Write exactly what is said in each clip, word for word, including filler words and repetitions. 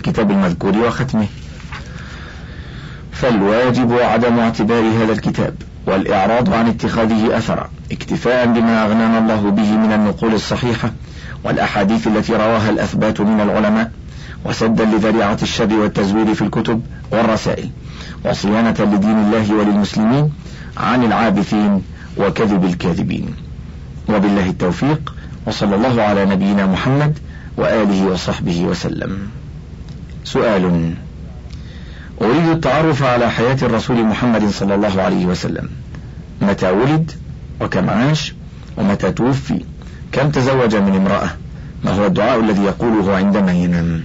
الكتاب المذكور وختمه. فالواجب عدم اعتبار هذا الكتاب والإعراض عن اتخاذه أثرا، اكتفاء بما أغنانا الله به من النقول الصحيحة والأحاديث التي رواها الأثبات من العلماء، وسدا لذريعة الشر والتزوير في الكتب والرسائل، وصيانة لدين الله وللمسلمين عن العابثين وكذب الكاذبين. وبالله التوفيق، وصلى الله على نبينا محمد وآله وصحبه وسلم. سؤال: أريد التعرف على حياة الرسول محمد صلى الله عليه وسلم. متى ولد وكم عاش ومتى توفي؟ كم تزوج من امرأة؟ ما هو الدعاء الذي يقوله عندما ينام؟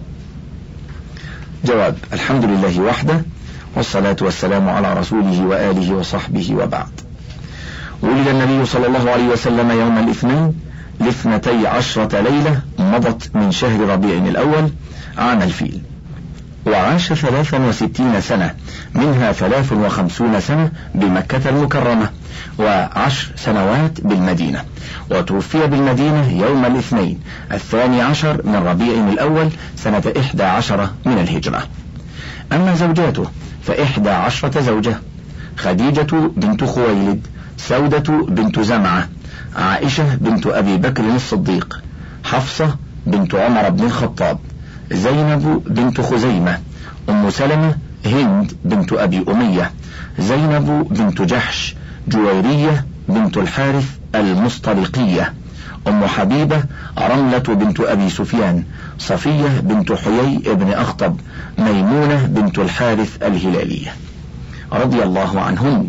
جواب: الحمد لله وحده، والصلاة والسلام على رسوله وآله وصحبه، وبعد. ولد النبي صلى الله عليه وسلم يوم الاثنين لاثنتي عشرة ليلة مضت من شهر ربيع الأول عام الفيل، وعاش ثلاثا وستين سنة، منها ثلاث وخمسون سنة بمكة المكرمة وعشر سنوات بالمدينة، وتوفي بالمدينة يوم الاثنين الثاني عشر من ربيع الأول سنة إحدى عشر من الهجرة. أما زوجاته فإحدى عشرة زوجة: خديجة بنت خويلد، سودة بنت زمعة، عائشة بنت أبي بكر الصديق، حفصة بنت عمر بن الخطاب، زينب بنت خزيمة، أم سلمة هند بنت أبي أمية، زينب بنت جحش، جويرية بنت الحارث المصطلقية، أم حبيبة رملة بنت أبي سفيان، صفية بنت حيي بن أخطب، ميمونة بنت الحارث الهلالية رضي الله عنهن.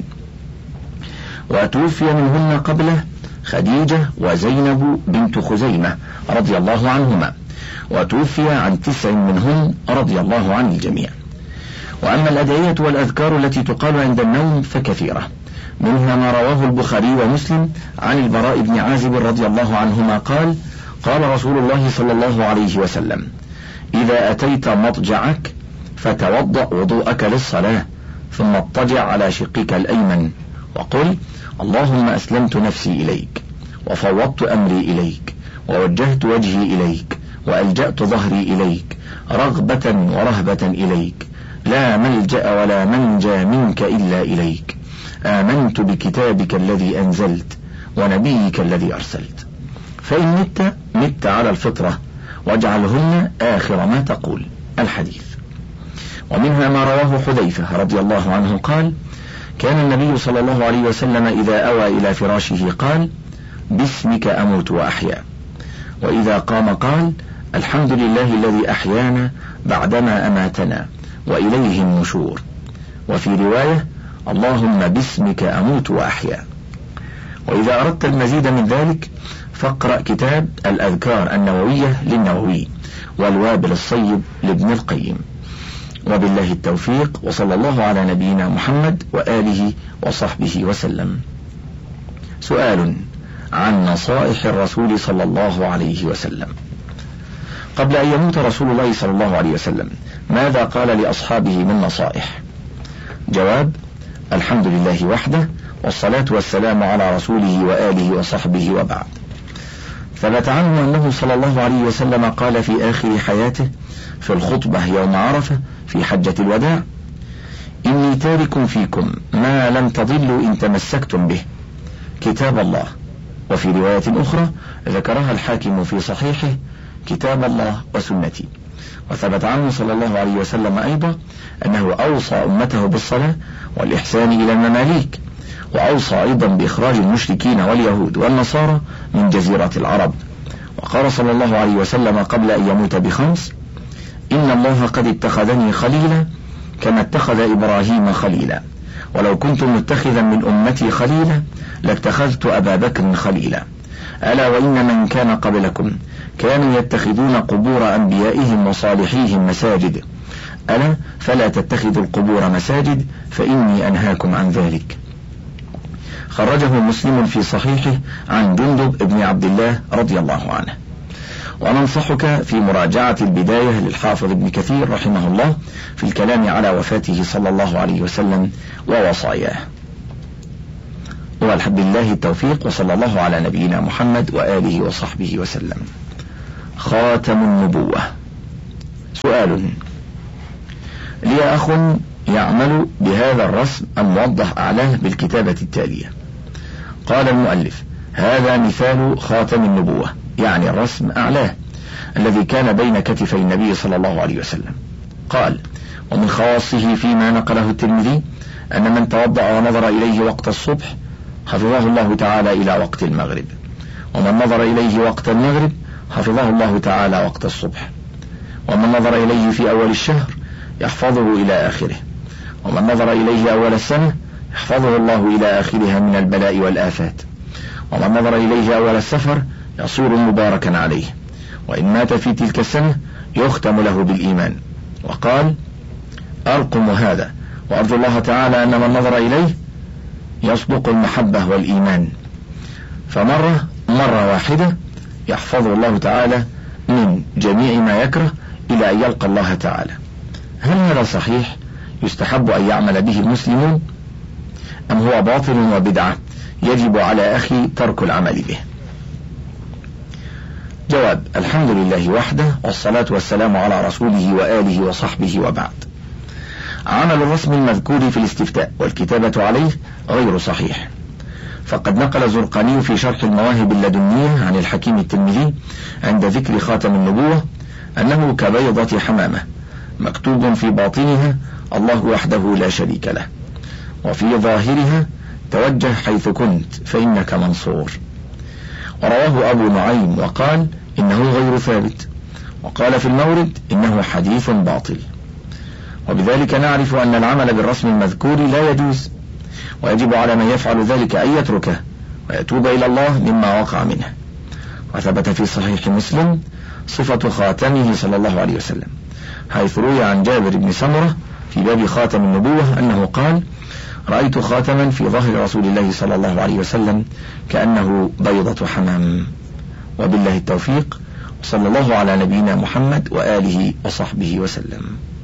وتوفي منهن قبله خديجة وزينب بنت خزيمة رضي الله عنهما، وتوفي عن تسع منهن رضي الله عن الجميع. وأما الأدعية والأذكار التي تقال عند النوم فكثيرة، منها ما رواه البخاري ومسلم عن البراء بن عازب رضي الله عنهما قال: قال رسول الله صلى الله عليه وسلم: إذا أتيت مضجعك فتوضأ وضوءك للصلاة، ثم اضطجع على شقك الأيمن وقل: اللهم أسلمت نفسي إليك، وفوضت أمري إليك، ووجهت وجهي إليك، وألجأت ظهري إليك، رغبة ورهبة إليك، لا ملجأ ولا منجى منك إلا إليك، آمنت بكتابك الذي أنزلت ونبيك الذي أرسلت. فإن مت مت على الفطرة، واجعلهن آخر ما تقول. الحديث. ومنها ما رواه حذيفة رضي الله عنه قال: كان النبي صلى الله عليه وسلم إذا أوى إلى فراشه قال: باسمك أموت وأحيا. وإذا قام قال: الحمد لله الذي أحيانا بعدما أماتنا وإليه النشور. وفي رواية: اللهم باسمك أموت وأحيا. وإذا أردت المزيد من ذلك فاقرأ كتاب الأذكار النووية للنووي والوابل الصيب لابن القيم. وبالله التوفيق، وصلى الله على نبينا محمد وآله وصحبه وسلم. سؤال عن نصائح الرسول صلى الله عليه وسلم. قبل أن يموت رسول الله صلى الله عليه وسلم ماذا قال لأصحابه من نصائح؟ جواب: الحمد لله وحده، والصلاة والسلام على رسوله وآله وصحبه، وبعد. ثبت عنه أنه صلى الله عليه وسلم قال في آخر حياته في الخطبة يوم عرفة في حجة الوداع: إني تارك فيكم ما لم تضلوا إن تمسكتم به، كتاب الله. وفي رواية أخرى ذكرها الحاكم في صحيحه: كتاب الله وسنتي. وثبت عنه صلى الله عليه وسلم أيضا أنه أوصى أمته بالصلاة والإحسان إلى المماليك، وأوصى أيضا بإخراج المشركين واليهود والنصارى من جزيرة العرب. وقال صلى الله عليه وسلم قبل أن يموت بخمس: إن الله قد اتخذني خليلا كما اتخذ إبراهيم خليلا، ولو كنت متخذا من أمتي خليلا لاتخذت أبا بكر خليلا، ألا وإن من كان قبلكم كانوا يتخذون قبور أنبيائهم وصالحيهم مساجد، ألا فلا تتخذوا القبور مساجد فإني أنهاكم عن ذلك. خرجه مسلم في صحيحه عن جندب بن عبد الله رضي الله عنه. وننصحك في مراجعة البداية للحافظ ابن كثير رحمه الله في الكلام على وفاته صلى الله عليه وسلم ووصاياه. والحمد لله التوفيق، وصلى الله على نبينا محمد وآله وصحبه وسلم. خاتم النبوة. سؤال: لي أخ يعمل بهذا الرسم الموضح أعلاه بالكتابة التالية. قال المؤلف: هذا مثال خاتم النبوة، يعني الرسم أعلاه الذي كان بين كتفي النبي صلى الله عليه وسلم. قال: ومن خواصه فيما نقله الترمذي أن من توضأ ونظر إليه وقت الصبح حفظه الله تعالى إلى وقت المغرب، ومن نظر إليه وقت المغرب حفظه الله تعالى وقت الصبح، ومن نظر إليه في أول الشهر يحفظه إلى آخره، ومن نظر إليه أول السنة يحفظه الله إلى آخرها من البلاء والآفات، ومن نظر إليه أول السفر يصير مباركا عليه، وإن مات في تلك السنة يختم له بالإيمان. وقال: أرقم هذا وأرجو الله تعالى أن من نظر إليه يصدق المحبة والإيمان، فمرة مرة واحدة يحفظه الله تعالى من جميع ما يكره إلى أن يلقى الله تعالى. هل هذا صحيح يستحب أن يعمل به المسلمون، أم هو باطل وبدعة يجب على أخي ترك العمل به؟ جواب: الحمد لله وحده، والصلاة والسلام على رسوله وآله وصحبه، وبعد. عمل الرسم المذكور في الاستفتاء والكتابة عليه غير صحيح، فقد نقل الزرقاني في شرح المواهب اللدنية عن الحكيم الترمذي عند ذكر خاتم النبوة أنه كبيضة حمامة مكتوب في باطنها الله وحده لا شريك له، وفي ظاهرها توجه حيث كنت فإنك منصور. ورواه أبو نعيم وقال إنه غير ثابت، وقال في المورد إنه حديث باطل. وبذلك نعرف أن العمل بالرسم المذكور لا يجوز، ويجب على من يفعل ذلك أن يتركه ويتوب إلى الله مما وقع منه. وثبت في صحيح مسلم صفة خاتمه صلى الله عليه وسلم، حيث روي عن جابر بن سمرة في باب خاتم النبوة أنه قال: رأيت خاتما في ظهر رسول الله صلى الله عليه وسلم كأنه بيضة حمام. وبالله التوفيق، وصلى الله على نبينا محمد وآله وصحبه وسلم.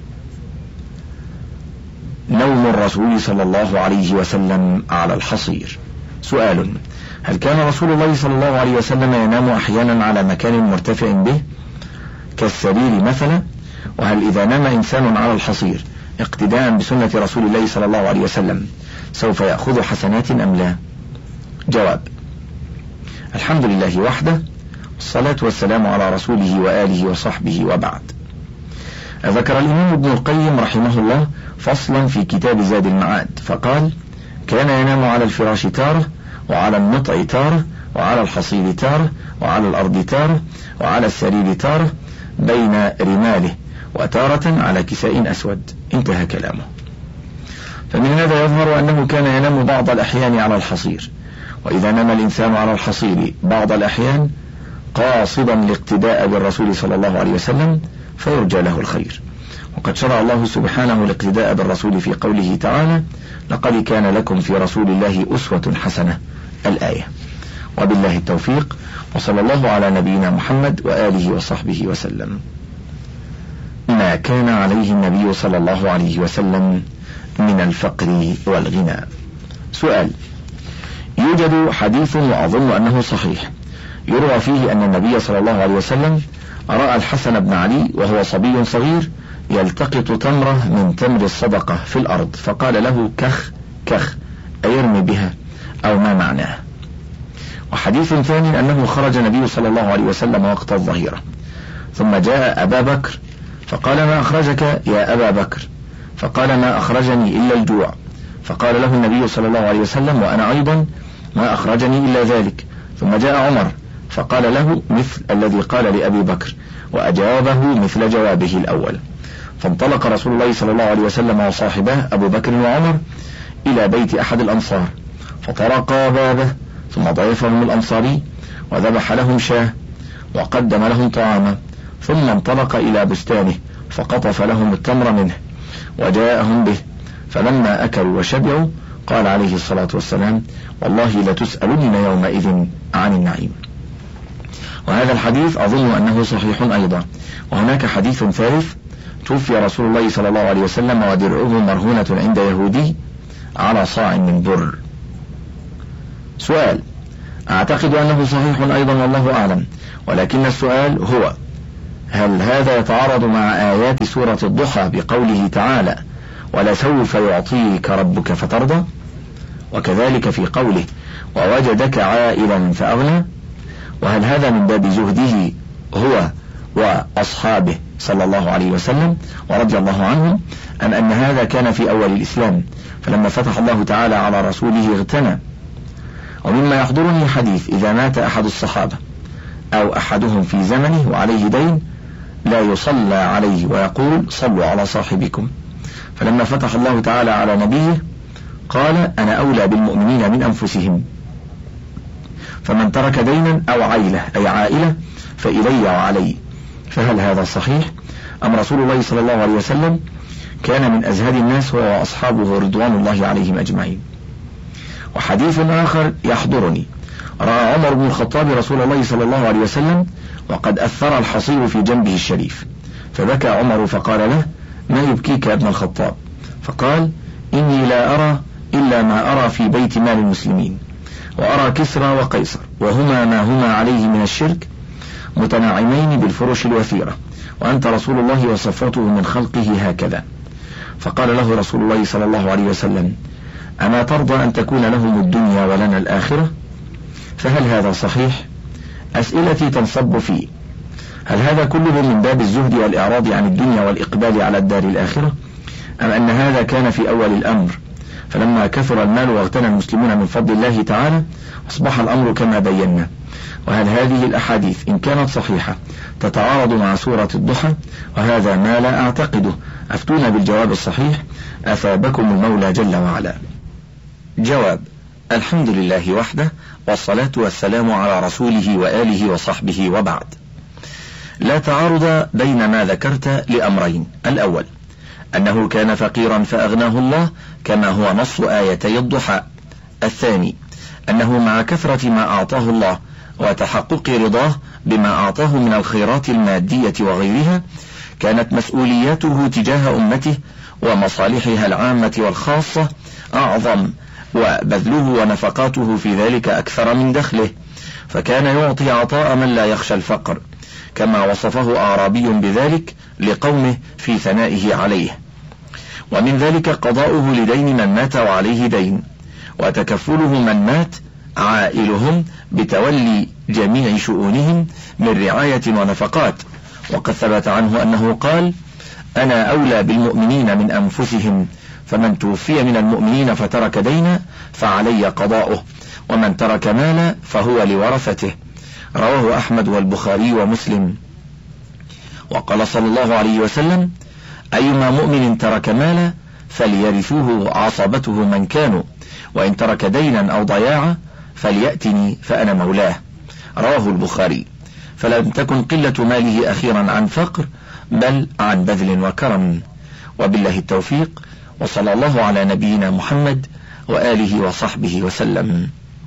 نوم الرسول صلى الله عليه وسلم على الحصير. سؤال: هل كان رسول الله صلى الله عليه وسلم ينام أحيانا على مكان مرتفع به كالسرير مثلا؟ وهل إذا نام إنسان على الحصير اقتداء بسنة رسول الله صلى الله عليه وسلم سوف يأخذ حسنات أم لا؟ جواب: الحمد لله وحده، والصلاة والسلام على رسوله وآله وصحبه، وبعد. ذكر الإمام ابن القيم رحمه الله فصلا في كتاب زاد المعاد فقال: كان ينام على الفراش تارة، وعلى النطع تارة، وعلى الحصير تارة، وعلى الأرض تارة، وعلى السرير تارة، بين رماله، وتارة على كساء أسود. انتهى كلامه. فمن هذا يظهر أنه كان ينام بعض الأحيان على الحصير، وإذا نام الإنسان على الحصير بعض الأحيان قاصدا الاقتداء بالرسول صلى الله عليه وسلم فيرجى له الخير. وقد شرع الله سبحانه الاقتداء بالرسول في قوله تعالى: لقد كان لكم في رسول الله أسوة حسنة، الآية. وبالله التوفيق، وصلى الله على نبينا محمد وآله وصحبه وسلم. ما كان عليه النبي صلى الله عليه وسلم من الفقر والغنى. سؤال: يوجد حديث وأظن أنه صحيح يروى فيه أن النبي صلى الله عليه وسلم رأى الحسن بن علي وهو صبي صغير يلتقط تمرة من تمر الصدقة في الأرض، فقال له: كخ كخ، أيرمي بها، أو ما معناه. وحديث ثاني أنه خرج النبي صلى الله عليه وسلم وقت الظهيرة، ثم جاء أبا بكر فقال: ما أخرجك يا أبا بكر؟ فقال: ما أخرجني إلا الجوع. فقال له النبي صلى الله عليه وسلم: وأنا أيضا ما أخرجني إلا ذلك. ثم جاء عمر فقال له مثل الذي قال لأبي بكر، وأجابه مثل جوابه الأول. فانطلق رسول الله صلى الله عليه وسلم وصاحبه أبو بكر وعمر إلى بيت أحد الأنصار، فطرقا بابه، ثم ضيفهم الأنصاري وذبح لهم شاه وقدم لهم طعاما، ثم انطلق إلى بستانه فقطف لهم التمر منه وجاءهم به، فلما أكلوا وشبعوا قال عليه الصلاة والسلام: والله لتسألن يومئذ عن النعيم. وهذا الحديث أظن أنه صحيح أيضا. وهناك حديث ثالث: توفي رسول الله صلى الله عليه وسلم ودرعه مرهونة عند يهودي على صاع من بر. سؤال: أعتقد أنه صحيح أيضا والله أعلم، ولكن السؤال هو: هل هذا يتعارض مع آيات سورة الضحى بقوله تعالى ولسوف يعطيك ربك فترضى، وكذلك في قوله ووجدك عائلا فأغنى؟ وهل هذا من باب زهده هو وأصحابه صلى الله عليه وسلم ورضي الله عنهم، أم أن هذا كان في أول الإسلام فلما فتح الله تعالى على رسوله اغتنى؟ ومما يحضرني حديث إذا مات أحد الصحابة أو أحدهم في زمنه وعليه دين لا يصلى عليه ويقول صلوا على صاحبكم، فلما فتح الله تعالى على نبيه قال أنا أولى بالمؤمنين من أنفسهم، فمن ترك دينا أو عيلة أي عائلة فإلي وعلي. فهل هذا صحيح أم رسول الله صلى الله عليه وسلم كان من أزهد الناس هو وأصحابه رضوان الله عليهم أجمعين؟ وحديث آخر يحضرني، رأى عمر بن الخطاب رسول الله صلى الله عليه وسلم وقد أثر الحصير في جنبه الشريف، فبكى عمر فقال له ما يبكيك يا ابن الخطاب؟ فقال إني لا أرى إلا ما أرى في بيت مال المسلمين، وأرى كسرى وقيصر وهما ما هما عليه من الشرك متناعمين بالفرش الوثيرة، وأنت رسول الله وصفوته من خلقه هكذا. فقال له رسول الله صلى الله عليه وسلم أما ترضى أن تكون لهم الدنيا ولنا الآخرة؟ فهل هذا صحيح؟ أسئلتي تنصب فيه، هل هذا كله من باب الزهد والإعراض عن الدنيا والإقبال على الدار الآخرة، أم أن هذا كان في أول الأمر فلما كثر المال واغتنى المسلمون من فضل الله تعالى أصبح الأمر كما بينا؟ وهل هذه الأحاديث إن كانت صحيحة تتعارض مع سورة الضحى؟ وهذا ما لا أعتقده، أفتونا بالجواب الصحيح أثابكم المولى جل وعلا. جواب: الحمد لله وحده، والصلاة والسلام على رسوله وآله وصحبه، وبعد. لا تعارض بين ما ذكرت لأمرين: الأول أنه كان فقيرا فأغناه الله كما هو نص آيتي الضحى. الثاني أنه مع كثرة ما أعطاه الله وتحقق رضاه بما أعطاه من الخيرات المادية وغيرها كانت مسؤولياته تجاه أمته ومصالحها العامة والخاصة أعظم، وبذله ونفقاته في ذلك أكثر من دخله، فكان يعطي عطاء من لا يخشى الفقر، كما وصفه أعرابي بذلك لقومه في ثنائه عليه. ومن ذلك قضاؤه لدين من مات وعليه دين، وتكفله من مات عائلهم بتولي جميع شؤونهم من رعاية ونفقات. وقد ثبت عنه أنه قال: أنا أولى بالمؤمنين من أنفسهم، فمن توفي من المؤمنين فترك دينا فعلي قضاؤه، ومن ترك مالا فهو لورثته. رواه أحمد والبخاري ومسلم. وقال صلى الله عليه وسلم: أيما مؤمن ترك مالا فليرثوه عصبته من كانوا، وإن ترك دينا أو ضياعا فليأتني فأنا مولاه. رواه البخاري. فلم تكن قلة ماله أخيرا عن فقر، بل عن بذل وكرم. وبالله التوفيق، وصلى الله على نبينا محمد وآله وصحبه وسلم.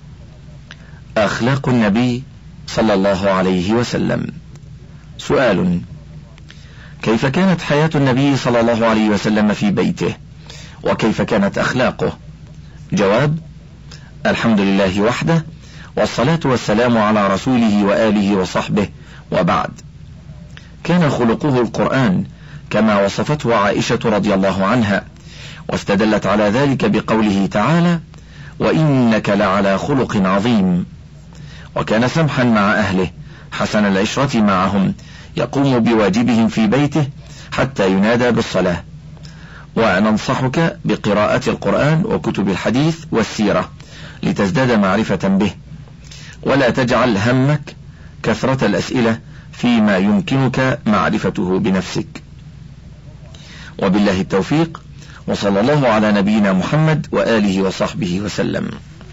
أخلاق النبي صلى الله عليه وسلم. سؤال: كيف كانت حياة النبي صلى الله عليه وسلم في بيته، وكيف كانت أخلاقه؟ جواب: الحمد لله وحده، والصلاة والسلام على رسوله وآله وصحبه، وبعد. كان خلقه القرآن كما وصفته عائشة رضي الله عنها، واستدلت على ذلك بقوله تعالى: وإنك لعلى خلق عظيم. وكان سمحا مع أهله حسن العشرة معهم، يقوم بواجبهم في بيته حتى ينادى بالصلاة. وننصحك بقراءة القرآن وكتب الحديث والسيرة لتزداد معرفة به، ولا تجعل همك كثرة الأسئلة فيما يمكنك معرفته بنفسك. وبالله التوفيق، وصلى الله على نبينا محمد وآله وصحبه وسلم.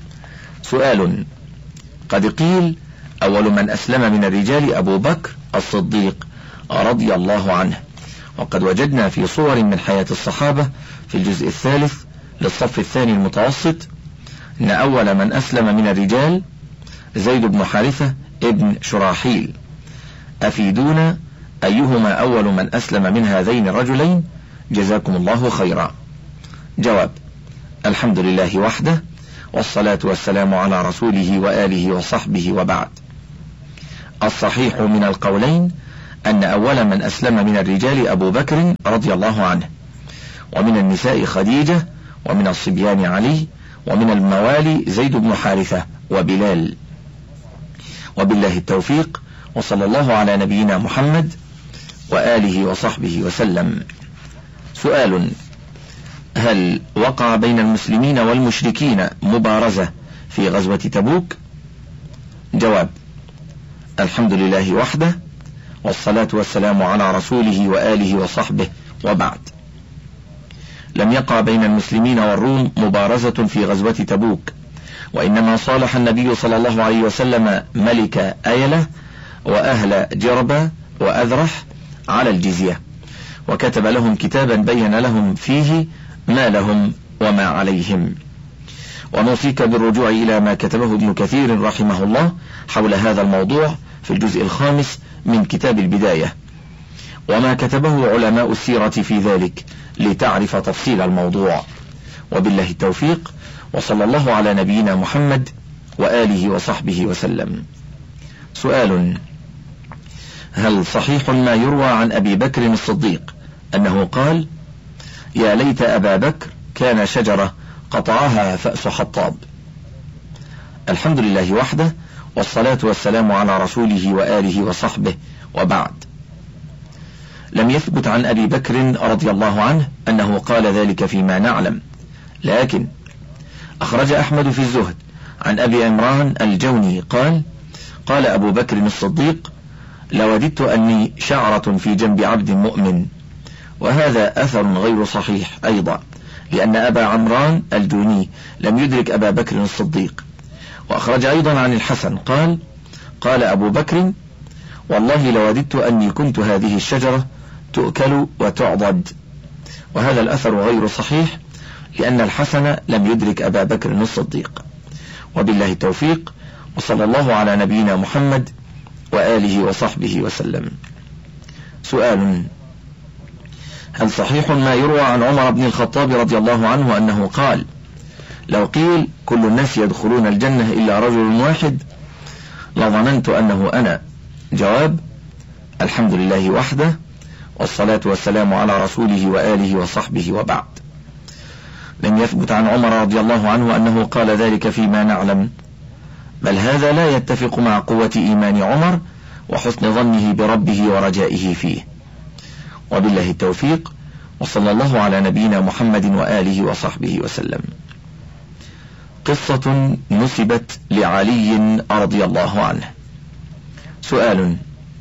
سؤال: قد قيل أول من أسلم من الرجال أبو بكر الصديق رضي الله عنه، وقد وجدنا في صور من حياة الصحابة في الجزء الثالث للصف الثاني المتوسط أن أول من أسلم من الرجال زيد بن حارثة ابن شراحيل. أفيدونا أيهما أول من أسلم من هذين الرجلين، جزاكم الله خيرا. جواب: الحمد لله وحده، والصلاة والسلام على رسوله وآله وصحبه، وبعد. الصحيح من القولين أن أول من أسلم من الرجال أبو بكر رضي الله عنه، ومن النساء خديجة، ومن الصبيان علي، ومن الموالي زيد بن حارثة وبلال. وبالله التوفيق، وصلى الله على نبينا محمد وآله وصحبه وسلم. سؤال: هل وقع بين المسلمين والمشركين مبارزة في غزوة تبوك؟ جواب: الحمد لله وحده، والصلاة والسلام على رسوله وآله وصحبه، وبعد. لم يقع بين المسلمين والروم مبارزة في غزوة تبوك، وإنما صالح النبي صلى الله عليه وسلم ملك أيلة وأهل جربة وأذرح على الجزية، وكتب لهم كتابا بين لهم فيه ما لهم وما عليهم. ونوصيك بالرجوع إلى ما كتبه ابن كثير رحمه الله حول هذا الموضوع في الجزء الخامس من كتاب البداية، وما كتبه علماء السيرة في ذلك، لتعرف تفصيل الموضوع. وبالله التوفيق، وصلى الله على نبينا محمد وآله وصحبه وسلم. سؤال: هل صحيح ما يروى عن أبي بكر الصديق أنه قال: يا ليت أبا بكر كان شجرة قطعها فأس حطاب؟ الحمد لله وحده، والصلاة والسلام على رسوله وآله وصحبه، وبعد. لم يثبت عن أبي بكر رضي الله عنه أنه قال ذلك فيما نعلم، لكن أخرج أحمد في الزهد عن أبي عمران الجوني قال: قال أبو بكر الصديق: لوددت أني شعرة في جنب عبد مؤمن. وهذا أثر غير صحيح أيضا، لأن أبا عمران الجوني لم يدرك أبا بكر الصديق. وأخرج أيضا عن الحسن قال: قال أبو بكر: والله لوددت أني كنت هذه الشجرة تؤكل وتعضد. وهذا الأثر غير صحيح، لأن الحسن لم يدرك أبا بكر الصديق. وبالله التوفيق، وصلى الله على نبينا محمد وآله وصحبه وسلم. سؤال: هل صحيح ما يروى عن عمر بن الخطاب رضي الله عنه أنه قال: لو قيل كل الناس يدخلون الجنة إلا رجل واحد لظننت أنه أنا؟ جواب: الحمد لله وحده، والصلاة والسلام على رسوله وآله وصحبه، وبعد. لم يثبت عن عمر رضي الله عنه أنه قال ذلك فيما نعلم، بل هذا لا يتفق مع قوة إيمان عمر وحسن ظنه بربه ورجائه فيه. وبالله التوفيق، وصلى الله على نبينا محمد وآله وصحبه وسلم. قصة نسبت لعلي رضي الله عنه. سؤال: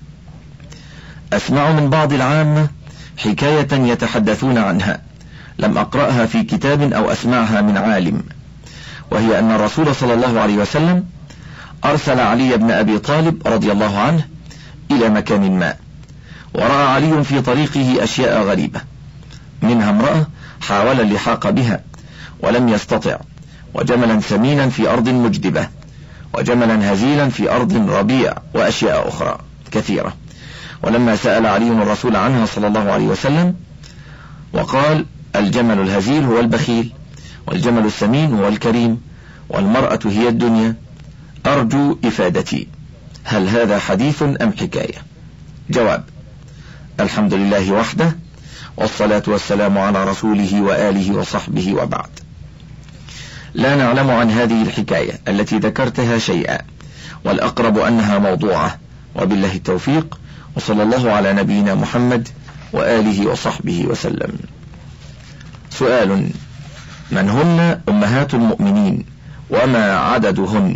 أسمع من بعض العامة حكاية يتحدثون عنها، لم أقرأها في كتاب أو أسمعها من عالم، وهي أن الرسول صلى الله عليه وسلم أرسل علي بن أبي طالب رضي الله عنه إلى مكان ما، ورأى علي في طريقه أشياء غريبة، منها امرأة حاول اللحاق بها ولم يستطع، وجملا سمينا في أرض مجدبة، وجملا هزيلا في أرض ربيع، وأشياء أخرى كثيرة. ولما سأل علي الرسول عنها صلى الله عليه وسلم وقال: الجمل الهزيل هو البخيل، والجمل السمين هو الكريم، والمرأة هي الدنيا، أرجو إفادتي، هل هذا حديث أم حكاية؟ جواب: الحمد لله وحده، والصلاة والسلام على رسوله وآله وصحبه، وبعد. لا نعلم عن هذه الحكاية التي ذكرتها شيئا، والأقرب أنها موضوعة. وبالله التوفيق، وصلى الله على نبينا محمد وآله وصحبه وسلم. سؤال: من هن أمهات المؤمنين وما عددهن؟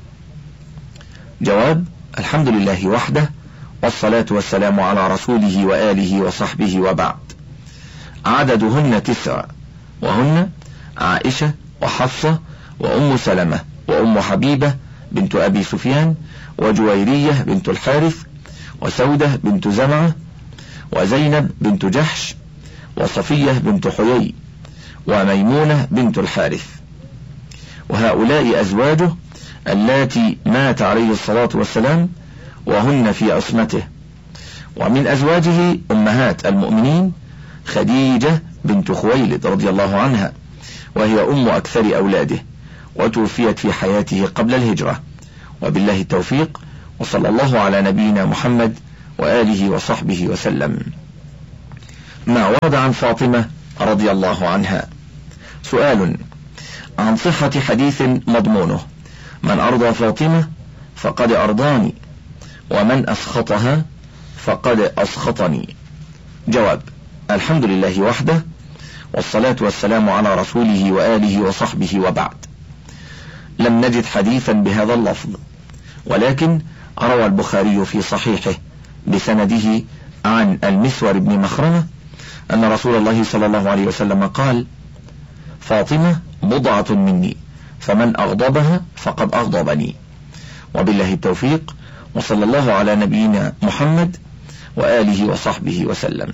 جواب: الحمد لله وحده، والصلاة والسلام على رسوله وآله وصحبه، وبعد. عددهن تسع، وهن عائشة وحفصة وأم سلمة وأم حبيبة بنت أبي سفيان وجويرية بنت الحارث وسودة بنت زمعة وزينب بنت جحش وصفية بنت حيي وميمونة بنت الحارث. وهؤلاء أزواجه اللاتي مات عليه الصلاة والسلام وهن في عصمته. ومن أزواجه أمهات المؤمنين خديجة بنت خويلد رضي الله عنها، وهي أم أكثر أولاده، وتوفيت في حياته قبل الهجرة. وبالله التوفيق، وصلى الله على نبينا محمد وآله وصحبه وسلم. ما ورد عن فاطمة رضي الله عنها. سؤال عن صحة حديث مضمونه: من أرضى فاطمة فقد أرضاني، ومن أسخطها فقد أسخطني. جواب: الحمد لله وحده، والصلاة والسلام على رسوله وآله وصحبه، وبعد. لم نجد حديثا بهذا اللفظ، ولكن روى البخاري في صحيحه بسنده عن المسور بن مخرمة أن رسول الله صلى الله عليه وسلم قال: فاطمة بضعة مني، فمن أغضبها فقد أغضبني. وبالله التوفيق، وصلى الله على نبينا محمد وآله وصحبه وسلم.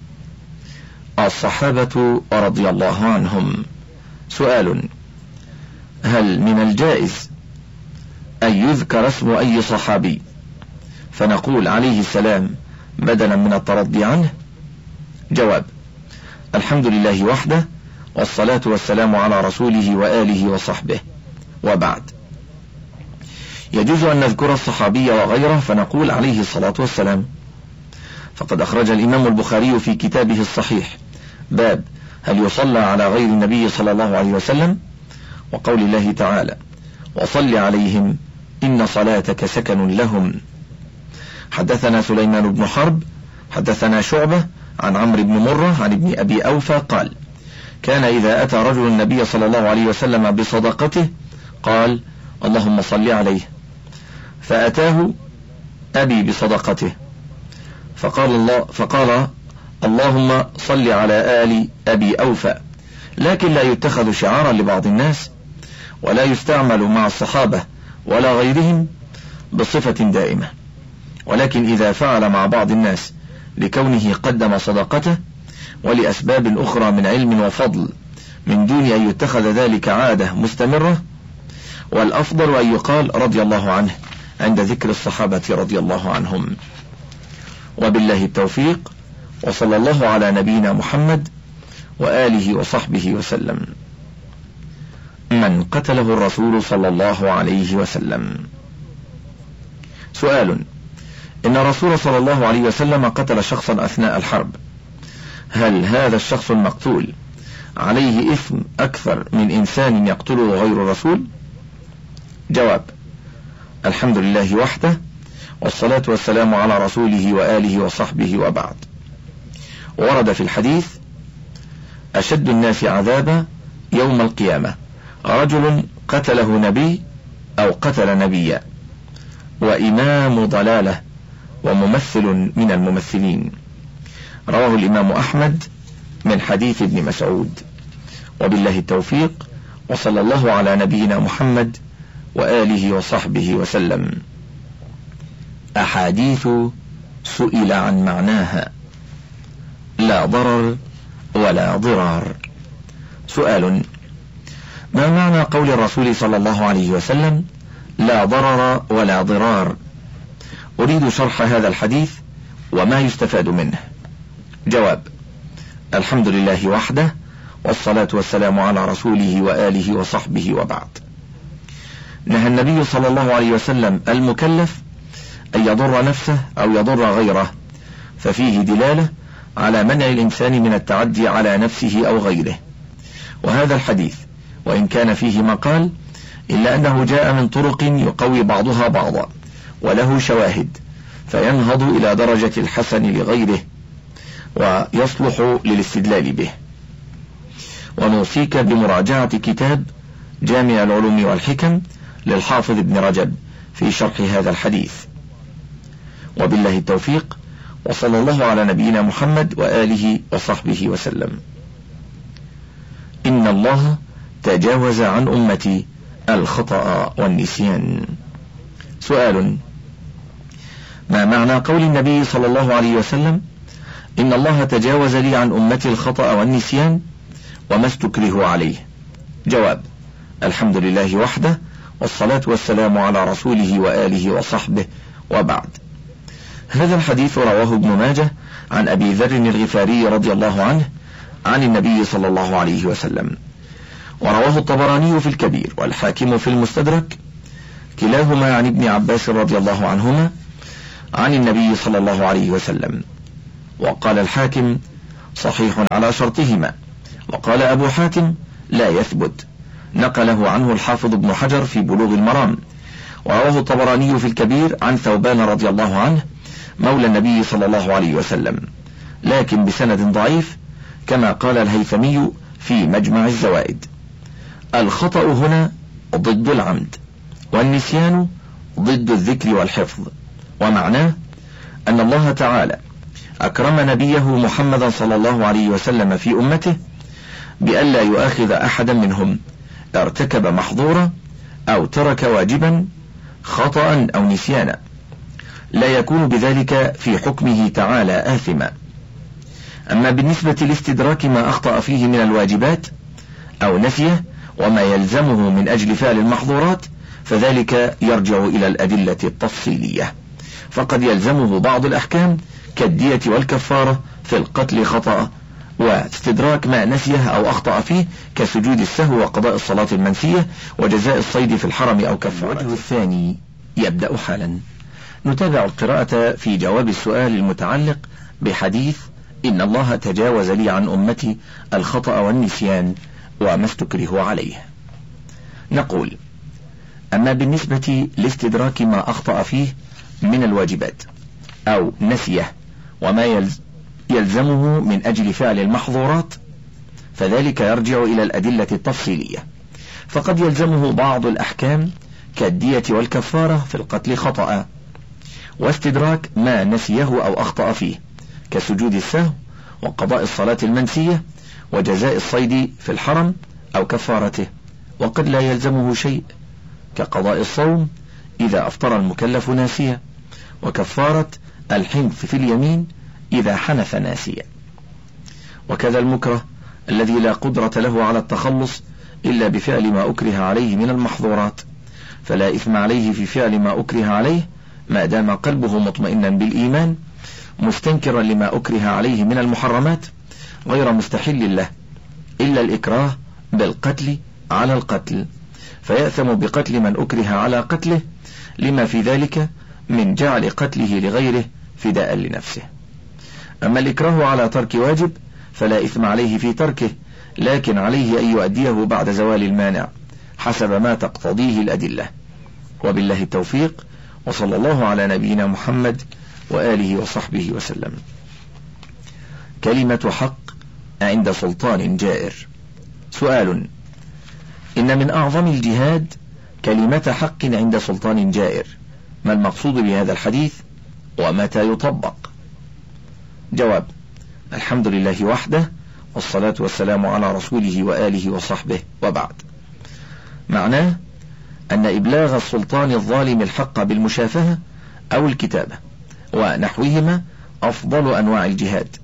الصحابة رضي الله عنهم. سؤال: هل من الجائز أن يذكر اسم أي صحابي فنقول عليه السلام بدلا من الترضي عنه؟ جواب: الحمد لله وحده، والصلاة والسلام على رسوله وآله وصحبه، وبعد. يجوز أن نذكر الصحابي وغيره فنقول عليه الصلاة والسلام، فقد أخرج الإمام البخاري في كتابه الصحيح باب هل يصلى على غير النبي صلى الله عليه وسلم، وقول الله تعالى: وصل عليهم إن صلاتك سكن لهم. حدثنا سليمان بن حرب حدثنا شعبة عن عمرو بن مرة عن ابن أبي أوفى قال: كان إذا أتى رجل النبي صلى الله عليه وسلم بصدقته قال: اللهم صل عليه، فأتاه أبي بصدقته فقال الله فقال اللهم صل على آل أبي أوفى، لكن لا يتخذ شعارا لبعض الناس، ولا يستعمل مع الصحابة ولا غيرهم بصفة دائمة، ولكن إذا فعل مع بعض الناس لكونه قدم صدقته ولأسباب أخرى من علم وفضل من دون أن يتخذ ذلك عادة مستمرة، والأفضل أن يقال رضي الله عنه عند ذكر الصحابة رضي الله عنهم. وبالله التوفيق، وصلى الله على نبينا محمد وآله وصحبه وسلم. من قتله الرسول صلى الله عليه وسلم. سؤال: إن الرسول صلى الله عليه وسلم قتل شخصا أثناء الحرب، هل هذا الشخص المقتول عليه إثم أكثر من إنسان يقتله غير الرسول؟ جواب: الحمد لله وحده، والصلاة والسلام على رسوله وآله وصحبه، وبعد. ورد في الحديث: أشد الناس عذابا يوم القيامة رجل قتله نبي أو قتل نبيا، وإمام ضلالة، وممثل من الممثلين. رواه الإمام أحمد من حديث ابن مسعود. وبالله التوفيق، وصلى الله على نبينا محمد وآله وصحبه وسلم. أحاديث سئل عن معناها: لا ضرر ولا ضرار. سؤال: ما معنى قول الرسول صلى الله عليه وسلم لا ضرر ولا ضرار؟ أريد شرح هذا الحديث وما يستفاد منه. جواب: الحمد لله وحده، والصلاة والسلام على رسوله وآله وصحبه، وبعد. نهى النبي صلى الله عليه وسلم المكلف أن يضر نفسه أو يضر غيره، ففيه دلالة على منع الإنسان من التعدي على نفسه أو غيره. وهذا الحديث وإن كان فيه مقال إلا أنه جاء من طرق يقوي بعضها بعضا، وله شواهد، فينهض إلى درجة الحسن لغيره ويصلح للاستدلال به. ونوصيك بمراجعة كتاب جامع العلوم والحكم للحافظ ابن رجب في شرح هذا الحديث. وبالله التوفيق، وصلى الله على نبينا محمد وآله وصحبه وسلم. إن الله تجاوز عن أمتي الخطأ والنسيان. سؤال: ما معنى قول النبي صلى الله عليه وسلم إن الله تجاوز لي عن أمتي الخطأ والنسيان وما استكره عليه؟ جواب: الحمد لله وحده، والصلاة والسلام على رسوله وآله وصحبه، وبعد. هذا الحديث رواه ابن ماجه عن أبي ذر الغفاري رضي الله عنه عن النبي صلى الله عليه وسلم، ورواه الطبراني في الكبير والحاكم في المستدرك، كلاهما عن ابن عباس رضي الله عنهما عن النبي صلى الله عليه وسلم. وقال الحاكم صحيح على شرطهما. وقال أبو حاتم لا يثبت، نقله عنه الحافظ ابن حجر في بلوغ المرام. ورواه الطبراني في الكبير عن ثوبان رضي الله عنه مولى النبي صلى الله عليه وسلم، لكن بسند ضعيف كما قال الهيثمي في مجمع الزوائد. الخطأ هنا ضد العمد، والنسيان ضد الذكر والحفظ، ومعناه أن الله تعالى أكرم نبيه محمدا صلى الله عليه وسلم في أمته بألا يؤاخذ أحدا منهم ارتكب محظورا أو ترك واجبا خطأ أو نسيانا، لا يكون بذلك في حكمه تعالى آثما. أما بالنسبة لاستدراك ما أخطأ فيه من الواجبات أو نسيه وما يلزمه من أجل فعل المحظورات فذلك يرجع إلى الأدلة التفصيلية، فقد يلزمه بعض الأحكام كالدية والكفارة في القتل خطأ، واستدراك ما نسيه أو أخطأ فيه كسجود السهو وقضاء الصلاة المنسية وجزاء الصيد في الحرم أو كفارته. الوجه الثاني يبدأ حالا. نتابع القراءة في جواب السؤال المتعلق بحديث إن الله تجاوز لي عن أمتي الخطأ والنسيان وما استكره عليه. نقول: أما بالنسبة لاستدراك ما أخطأ فيه من الواجبات أو نسيه وما يلزمه من أجل فعل المحظورات فذلك يرجع إلى الأدلة التفصيلية، فقد يلزمه بعض الأحكام كالدية والكفارة في القتل خطأ، واستدراك ما نسيه أو أخطأ فيه كسجود السهو وقضاء الصلاة المنسية وجزاء الصيد في الحرم أو كفارته. وقد لا يلزمه شيء كقضاء الصوم إذا أفطر المكلف ناسيا، وكفارة الحنث في اليمين إذا حنث ناسيا. وكذا المكره الذي لا قدرة له على التخلص إلا بفعل ما أكره عليه من المحظورات، فلا إثم عليه في فعل ما أكره عليه ما دام قلبه مطمئنا بالإيمان مستنكرا لما أكره عليه من المحرمات غير مستحل له، إلا الإكراه بالقتل على القتل، فيأثم بقتل من أكره على قتله لما في ذلك من جعل قتله لغيره فداء لنفسه. أما الإكراه على ترك واجب فلا إثم عليه في تركه، لكن عليه أن يؤديه بعد زوال المانع حسب ما تقتضيه الأدلة. وبالله التوفيق، وصلى الله على نبينا محمد وآله وصحبه وسلم. كلمة حق عند سلطان جائر. سؤال: إن من أعظم الجهاد كلمة حق عند سلطان جائر، ما المقصود بهذا الحديث ومتى يطبق؟ جواب: الحمد لله وحده، والصلاة والسلام على رسوله وآله وصحبه، وبعد. معناه أن إبلاغ السلطان الظالم الحق بالمشافهة أو الكتابة ونحوهما أفضل أنواع الجهاد.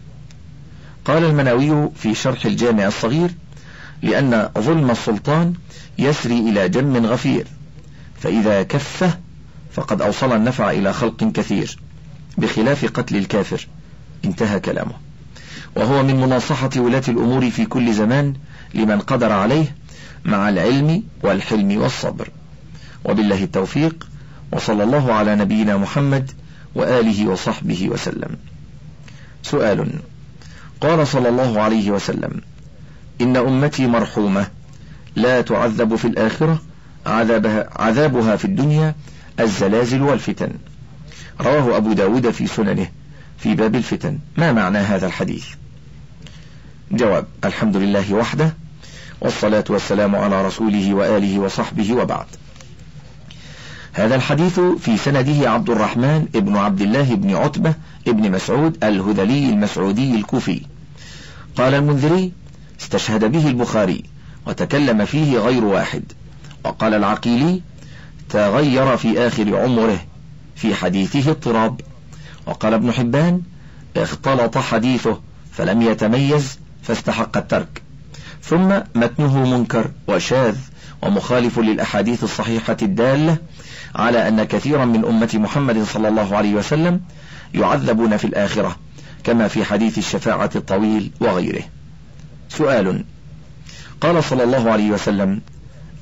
قال المناوي في شرح الجامع الصغير: لأن ظلم السلطان يسري إلى جم غفير، فإذا كفه فقد أوصل النفع إلى خلق كثير بخلاف قتل الكافر. انتهى كلامه. وهو من مناصحة ولاة الأمور في كل زمان لمن قدر عليه مع العلم والحلم والصبر. وبالله التوفيق، وصلى الله على نبينا محمد وآله وصحبه وسلم. سؤال: قال صلى الله عليه وسلم: إن أمتي مرحومة لا تعذب في الآخرة عذابها, عذابها في الدنيا الزلازل والفتن. رواه أبو داود في سننه في باب الفتن. ما معنى هذا الحديث؟ جواب: الحمد لله وحده، والصلاة والسلام على رسوله وآله وصحبه، وبعد. هذا الحديث في سنده عبد الرحمن ابن عبد الله بن عتبة ابن مسعود الهذلي المسعودي الكوفي. قال المنذري: استشهد به البخاري وتكلم فيه غير واحد. وقال العقيلي: تغير في آخر عمره، في حديثه اضطراب. وقال ابن حبان: اختلط حديثه فلم يتميز فاستحق الترك. ثم متنه منكر وشاذ ومخالف للأحاديث الصحيحة الدالة على أن كثيرا من أمة محمد صلى الله عليه وسلم يعذبون في الآخرة، كما في حديث الشفاعة الطويل وغيره. سؤال: قال صلى الله عليه وسلم: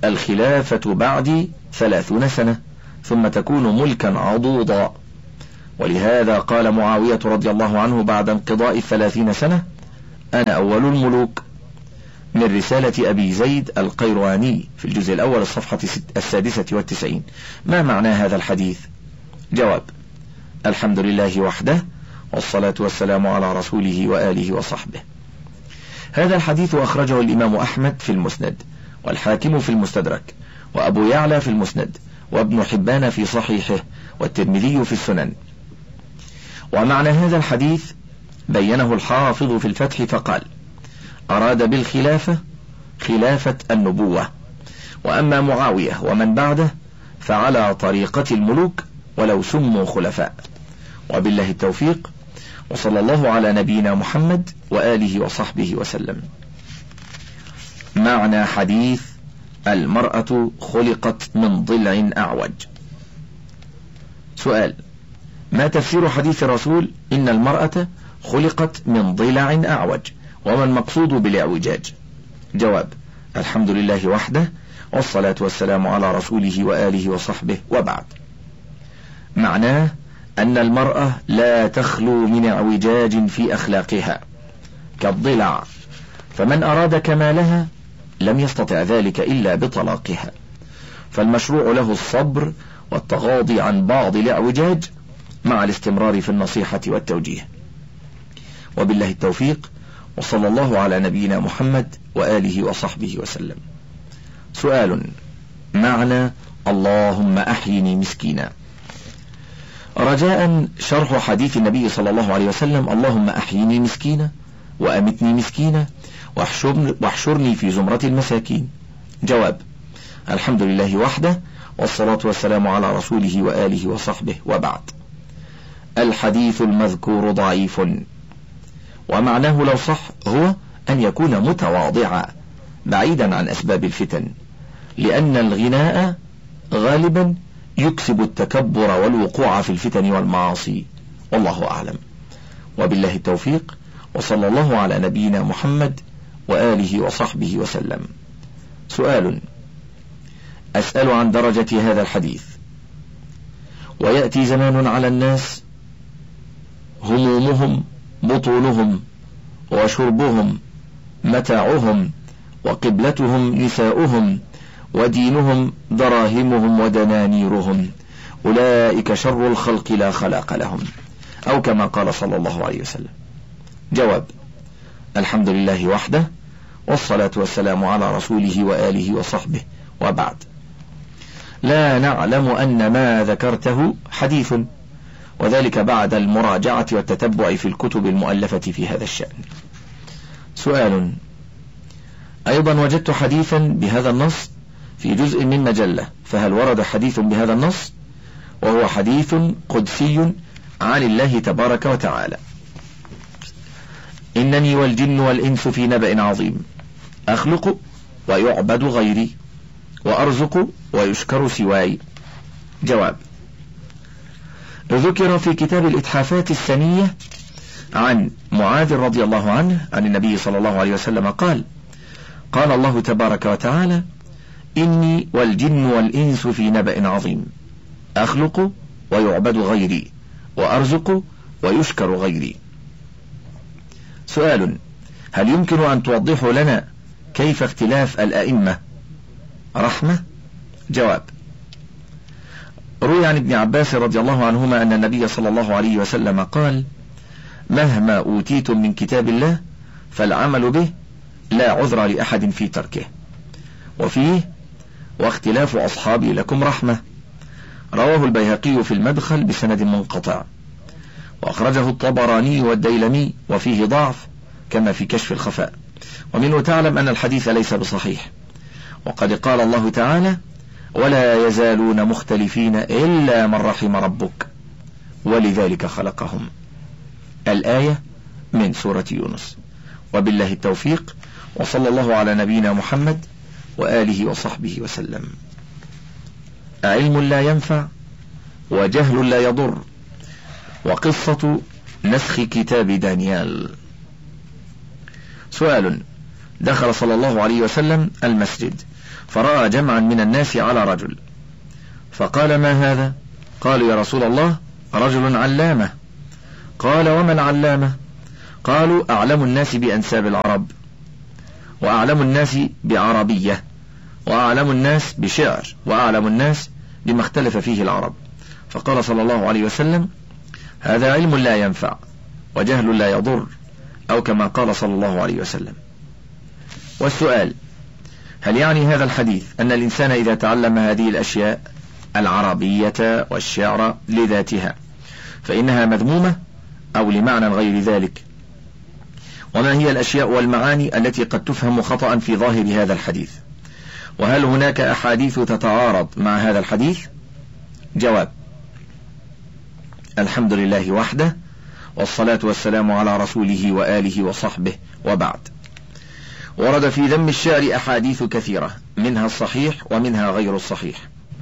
الخلافة بعدي ثلاثون سنة ثم تكون ملكا عضوضا. ولهذا قال معاوية رضي الله عنه بعد انقضاء الثلاثين سنة: أنا أول الملوك، من رسالة أبي زيد القيرواني في الجزء الأول الصفحة السادسة والتسعين. ما معنى هذا الحديث؟ جواب: الحمد لله وحده، والصلاة والسلام على رسوله وآله وصحبه. هذا الحديث أخرجه الإمام أحمد في المسند، والحاكم في المستدرك، وأبو يعلى في المسند، وابن حبان في صحيحه، والترمذي في السنن. ومعنى هذا الحديث بينه الحافظ في الفتح فقال: أراد بالخلافة خلافة النبوة، وأما معاوية ومن بعده فعلى طريقة الملوك ولو سموا خلفاء. وبالله التوفيق، وصلى الله على نبينا محمد وآله وصحبه وسلم. معنى حديث المرأة خلقت من ضلع أعوج. سؤال: ما تفسير حديث الرسول إن المرأة خلقت من ضلع أعوج، وما المقصود بالاعوجاج؟ جواب: الحمد لله وحده، والصلاة والسلام على رسوله وآله وصحبه، وبعد. معناه أن المرأة لا تخلو من اعوجاج في أخلاقها كالضلع، فمن أراد كمالها لم يستطع ذلك إلا بطلاقها، فالمشروع له الصبر والتغاضي عن بعض الاعوجاج مع الاستمرار في النصيحة والتوجيه. وبالله التوفيق، وصلى الله على نبينا محمد وآله وصحبه وسلم. سؤال: معنى اللهم أحيني مسكينا. رجاء شرح حديث النبي صلى الله عليه وسلم: اللهم أحيني مسكينا وأمتني مسكينا واحشرني في زمرة المساكين. جواب: الحمد لله وحده، والصلاة والسلام على رسوله وآله وصحبه، وبعد. الحديث المذكور ضعيف، ومعناه لو صح هو أن يكون متواضعا بعيدا عن أسباب الفتن، لأن الغناء غالبا يكسب التكبر والوقوع في الفتن والمعاصي، والله أعلم. وبالله التوفيق، وصلى الله على نبينا محمد وآله وصحبه وسلم. سؤال: أسأل عن درجة هذا الحديث. ويأتي زمان على الناس همومهم بطونهم، وشربهم متاعهم، وقبلتهم نساؤهم، ودينهم دراهمهم ودنانيرهم، أولئك شر الخلق لا خلاق لهم، أو كما قال صلى الله عليه وسلم. جواب: الحمد لله وحده، والصلاة والسلام على رسوله وآله وصحبه، وبعد. لا نعلم أن ما ذكرته حديث، وذلك بعد المراجعة والتتبع في الكتب المؤلفة في هذا الشأن. سؤال: أيضا وجدت حديثا بهذا النص في جزء من مجلة، فهل ورد حديث بهذا النص؟ وهو حديث قدسي عن الله تبارك وتعالى: إنني والجن والإنس في نبأ عظيم، أخلق ويعبد غيري، وأرزق ويشكر سواي. جواب: ذكر في كتاب الإتحافات السنية عن معاذ رضي الله عنه عن النبي صلى الله عليه وسلم قال: قال الله تبارك وتعالى: إني والجن والإنس في نبأ عظيم، أخلق ويعبد غيري، وأرزق ويشكر غيري. سؤال: هل يمكن أن توضحوا لنا كيف اختلاف الأئمة رحمة؟ جواب: روي عن ابن عباس رضي الله عنهما أن النبي صلى الله عليه وسلم قال: مهما أوتيتم من كتاب الله فالعمل به لا عذر لأحد في تركه. وفيه: واختلاف أصحابي لكم رحمة. رواه البيهقي في المدخل بسند منقطع، وأخرجه الطبراني والديلمي وفيه ضعف كما في كشف الخفاء، ومنه تعلم أن الحديث ليس بصحيح. وقد قال الله تعالى: ولا يزالون مختلفين إلا من رحم ربك ولذلك خلقهم. الآية من سورة يونس. وبالله التوفيق، وصلى الله على نبينا محمد وآله وصحبه وسلم. علم لا ينفع وجهل لا يضر، وقصة نسخ كتاب دانيال. سؤال: دخل صلى الله عليه وسلم المسجد فرأى جمعا من الناس على رجل، فقال: ما هذا؟ قالوا: يا رسول الله رجل علامة. قال: وما العلامة؟ قالوا: أعلم الناس بأنساب العرب، وأعلم الناس بعربية، وأعلم الناس بشعر، وأعلم الناس بما اختلف فيه العرب. فقال صلى الله عليه وسلم: هذا علم لا ينفع وجهل لا يضر، أو كما قال صلى الله عليه وسلم. والسؤال: هل يعني هذا الحديث أن الإنسان إذا تعلم هذه الأشياء العربية والشعر لذاتها فإنها مذمومة، أو لمعنى غير ذلك؟ وما هي الأشياء والمعاني التي قد تفهم خطأ في ظاهر هذا الحديث؟ وهل هناك أحاديث تتعارض مع هذا الحديث؟ جواب: الحمد لله وحده، والصلاة والسلام على رسوله وآله وصحبه، وبعد. ورد في ذم الشعر أحاديث كثيرة، منها الصحيح ومنها غير الصحيح.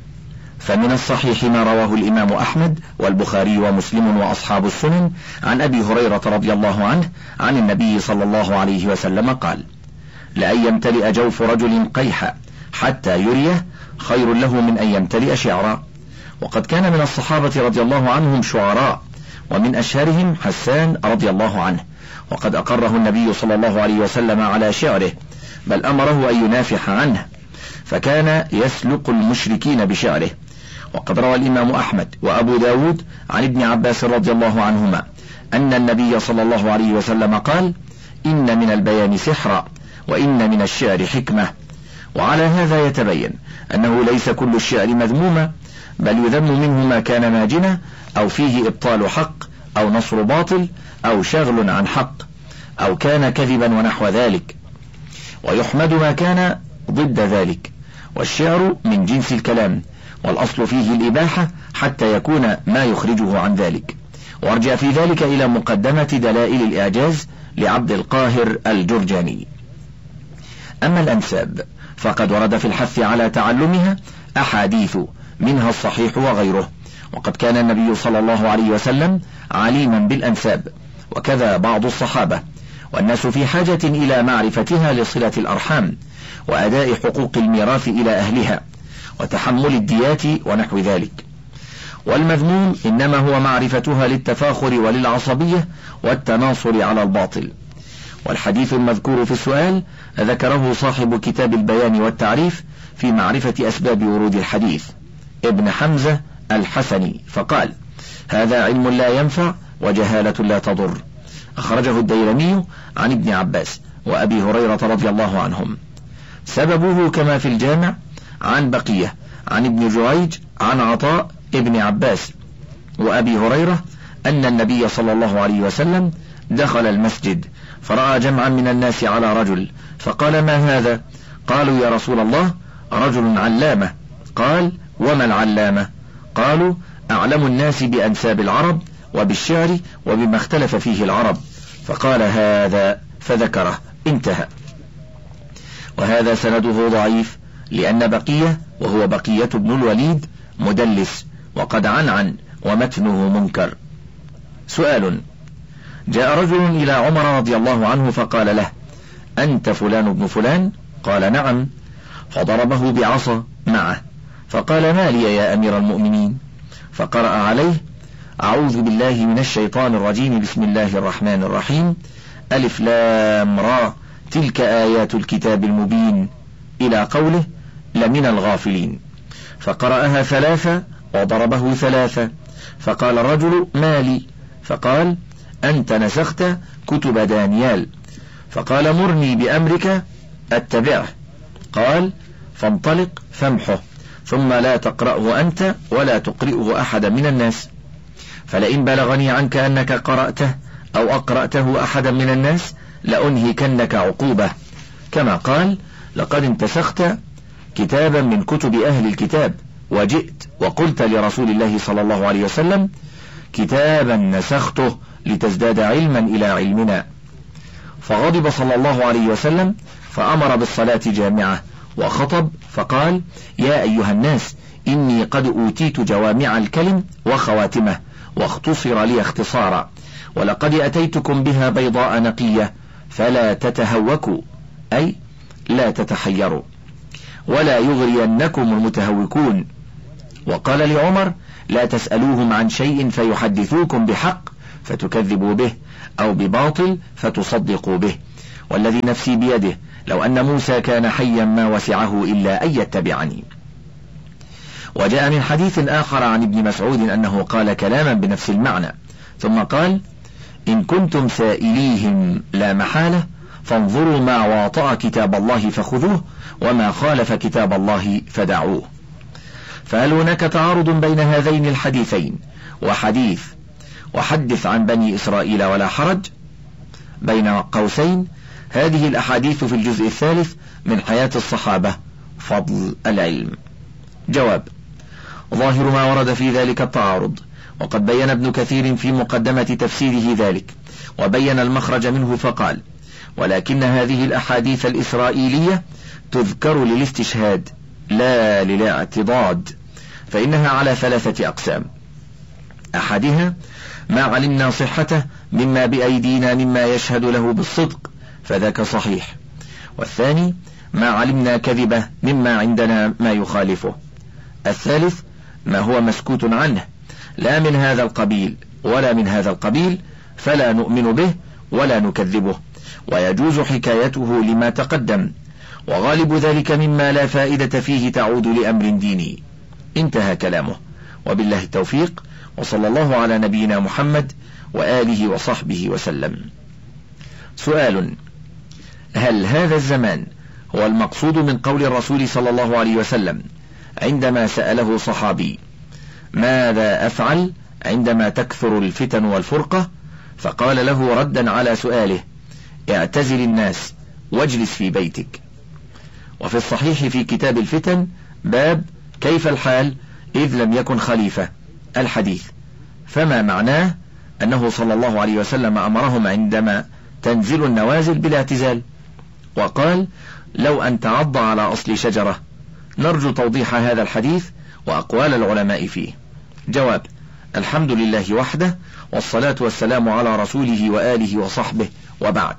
فمن الصحيح ما رواه الإمام أحمد والبخاري ومسلم وأصحاب السنن عن أبي هريرة رضي الله عنه عن النبي صلى الله عليه وسلم قال: لأن يمتلئ جوف رجل قيحا حتى يريه خير له من أن يمتلئ شعرا. وقد كان من الصحابة رضي الله عنهم شعراء، ومن أشهرهم حسان رضي الله عنه، وقد أقره النبي صلى الله عليه وسلم على شعره، بل أمره أن ينافح عنه، فكان يسلق المشركين بشعره. وقد روى الإمام أحمد وأبو داود عن ابن عباس رضي الله عنهما أن النبي صلى الله عليه وسلم قال: إن من البيان سحرا، وإن من الشعر حكمة. وعلى هذا يتبين أنه ليس كل الشعر مذموما، بل يذم منه ما كان ماجنا، أو فيه إبطال حق، أو نصر باطل، أو شغل عن حق، أو كان كذبا ونحو ذلك، ويحمد ما كان ضد ذلك. والشعر من جنس الكلام، والأصل فيه الإباحة حتى يكون ما يخرجه عن ذلك. وارجع في ذلك إلى مقدمة دلائل الإعجاز لعبد القاهر الجرجاني. أما الأنساب فقد ورد في الحث على تعلمها أحاديث، منها الصحيح وغيره. وقد كان النبي صلى الله عليه وسلم عليما بالأنساب، وكذا بعض الصحابة، والناس في حاجة إلى معرفتها لصلة الأرحام، وأداء حقوق الميراث إلى أهلها، وتحمل الديات ونحو ذلك. والمذموم إنما هو معرفتها للتفاخر وللعصبية والتناصر على الباطل. والحديث المذكور في السؤال ذكره صاحب كتاب البيان والتعريف في معرفة أسباب ورود الحديث، ابن حمزة الحسني، فقال: هذا علم لا ينفع وجهالة لا تضر. أخرجه الديلمي عن ابن عباس وأبي هريرة رضي الله عنهم. سببه كما في الجامع عن بقية عن ابن جريج عن عطاء ابن عباس وأبي هريرة أن النبي صلى الله عليه وسلم دخل المسجد فرأى جمعا من الناس على رجل، فقال: ما هذا؟ قالوا: يا رسول الله، رجل علامة. قال: وما العلامة؟ قالوا: أعلم الناس بأنساب العرب وبالشعر وبما اختلف فيه العرب. فقال: هذا، فذكره، انتهى. وهذا سنده ضعيف، لأن بقية وهو بقية بن الوليد مدلس، وقد عنعن، ومتنه منكر. سؤال: جاء رجل إلى عمر رضي الله عنه فقال له: أنت فلان بن فلان؟ قال: نعم. فضربه بعصا معه، فقال: ما لي يا أمير المؤمنين؟ فقرأ عليه: أعوذ بالله من الشيطان الرجيم، بسم الله الرحمن الرحيم، ألف لام را، تلك آيات الكتاب المبين، إلى قوله: لمن الغافلين. فقرأها ثلاثة وضربه ثلاثة. فقال الرجل: ما لي؟ فقال: أنت نسخت كتب دانيال. فقال: مرني بأمرك أتبعه. قال: فانطلق فامحه، ثم لا تقرأه أنت ولا تقرئه أحد من الناس، فلئن بلغني عنك أنك قرأته أو أقرأته أحدا من الناس لأنهكنك عقوبة، كما قال: لقد انتسخت كتابا من كتب أهل الكتاب، وجئت وقلت لرسول الله صلى الله عليه وسلم: كتابا نسخته لتزداد علما إلى علمنا. فغضب صلى الله عليه وسلم فأمر بالصلاة جامعة، وخطب فقال: يا أيها الناس، إني قد أوتيت جوامع الكلم وخواتمه، واختصر لي اختصارا، ولقد أتيتكم بها بيضاء نقية، فلا تتهوكوا، أي لا تتحيروا، ولا يغرينكم المتهوكون. وقال لعمر: لا تسألوهم عن شيء فيحدثوكم بحق فتكذبوا به، أو بباطل فتصدقوا به، والذي نفسي بيده لو أن موسى كان حيا ما وسعه إلا أن يتبعني. وجاء من حديث آخر عن ابن مسعود أنه قال كلاما بنفس المعنى، ثم قال: إن كنتم سائليهم لا محالة فانظروا ما واطأ كتاب الله فخذوه، وما خالف كتاب الله فدعوه. فهل هناك تعارض بين هذين الحديثين وحديث وحدث عن بني إسرائيل ولا حرج؟ بين قوسين هذه الأحاديث في الجزء الثالث من حياة الصحابة فضل العلم. جواب: ظاهر ما ورد في ذلك التعارض، وقد بين ابن كثير في مقدمة تفسيره ذلك، وبين المخرج منه فقال: ولكن هذه الأحاديث الإسرائيلية تذكر للاستشهاد لا للاعتضاد، فإنها على ثلاثة أقسام: أحدها ما علمنا صحته مما بأيدينا مما يشهد له بالصدق فذاك صحيح، والثاني ما علمنا كذبه مما عندنا ما يخالفه، الثالث ما هو مسكوت عنه لا من هذا القبيل ولا من هذا القبيل فلا نؤمن به ولا نكذبه، ويجوز حكايته لما تقدم، وغالب ذلك مما لا فائدة فيه تعود لأمر ديني. انتهى كلامه، وبالله التوفيق، وصلى الله على نبينا محمد وآله وصحبه وسلم. سؤال: هل هذا الزمان هو المقصود من قول الرسول صلى الله عليه وسلم عندما سأله صحابي: ماذا أفعل عندما تكثر الفتن والفرقة؟ فقال له ردا على سؤاله: اعتزل الناس واجلس في بيتك. وفي الصحيح في كتاب الفتن باب كيف الحال إذ لم يكن خليفة الحديث، فما معناه أنه صلى الله عليه وسلم أمرهم عندما تنزل النوازل بالاعتزال، وقال: لو أن تعض على أصل شجرة. نرجو توضيح هذا الحديث وأقوال العلماء فيه. جواب: الحمد لله وحده، والصلاة والسلام على رسوله وآله وصحبه، وبعد.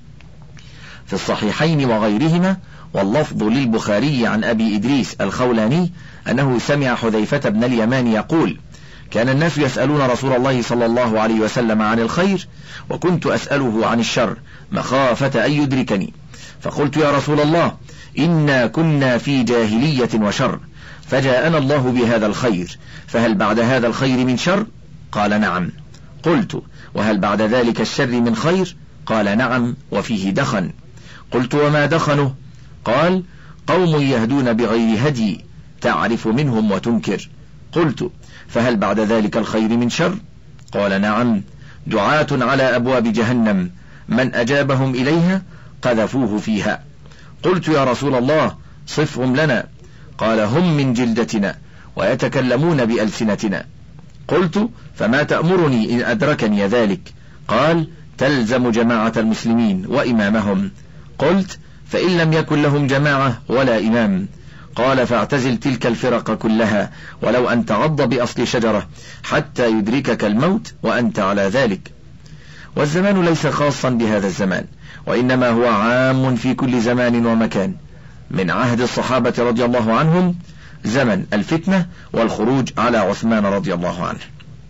في الصحيحين وغيرهما واللفظ للبخاري عن أبي إدريس الخولاني أنه سمع حذيفة بن اليمان يقول: كان الناس يسألون رسول الله صلى الله عليه وسلم عن الخير، وكنت أسأله عن الشر مخافة أن يدركني، فقلت: يا رسول الله، إنا كنا في جاهلية وشر، فجاءنا الله بهذا الخير، فهل بعد هذا الخير من شر؟ قال: نعم. قلت: وهل بعد ذلك الشر من خير؟ قال: نعم، وفيه دخن. قلت: وما دخنه؟ قال: قوم يهدون بغير هدي تعرف منهم وتنكر. قلت: فهل بعد ذلك الخير من شر؟ قال: نعم، دعاة على أبواب جهنم من أجابهم إليها قذفوه فيها. قلت: يا رسول الله، صفهم لنا. قال: هم من جلدتنا ويتكلمون بألسنتنا. قلت: فما تأمرني إن أدركني ذلك؟ قال: تلزم جماعة المسلمين وإمامهم. قلت: فإن لم يكن لهم جماعة ولا إمام؟ قال: فاعتزل تلك الفرق كلها ولو أن تعض بأصل شجرة حتى يدركك الموت وأنت على ذلك. والزمان ليس خاصا بهذا الزمان، وإنما هو عام في كل زمان ومكان، من عهد الصحابة رضي الله عنهم زمن الفتنة والخروج على عثمان رضي الله عنه.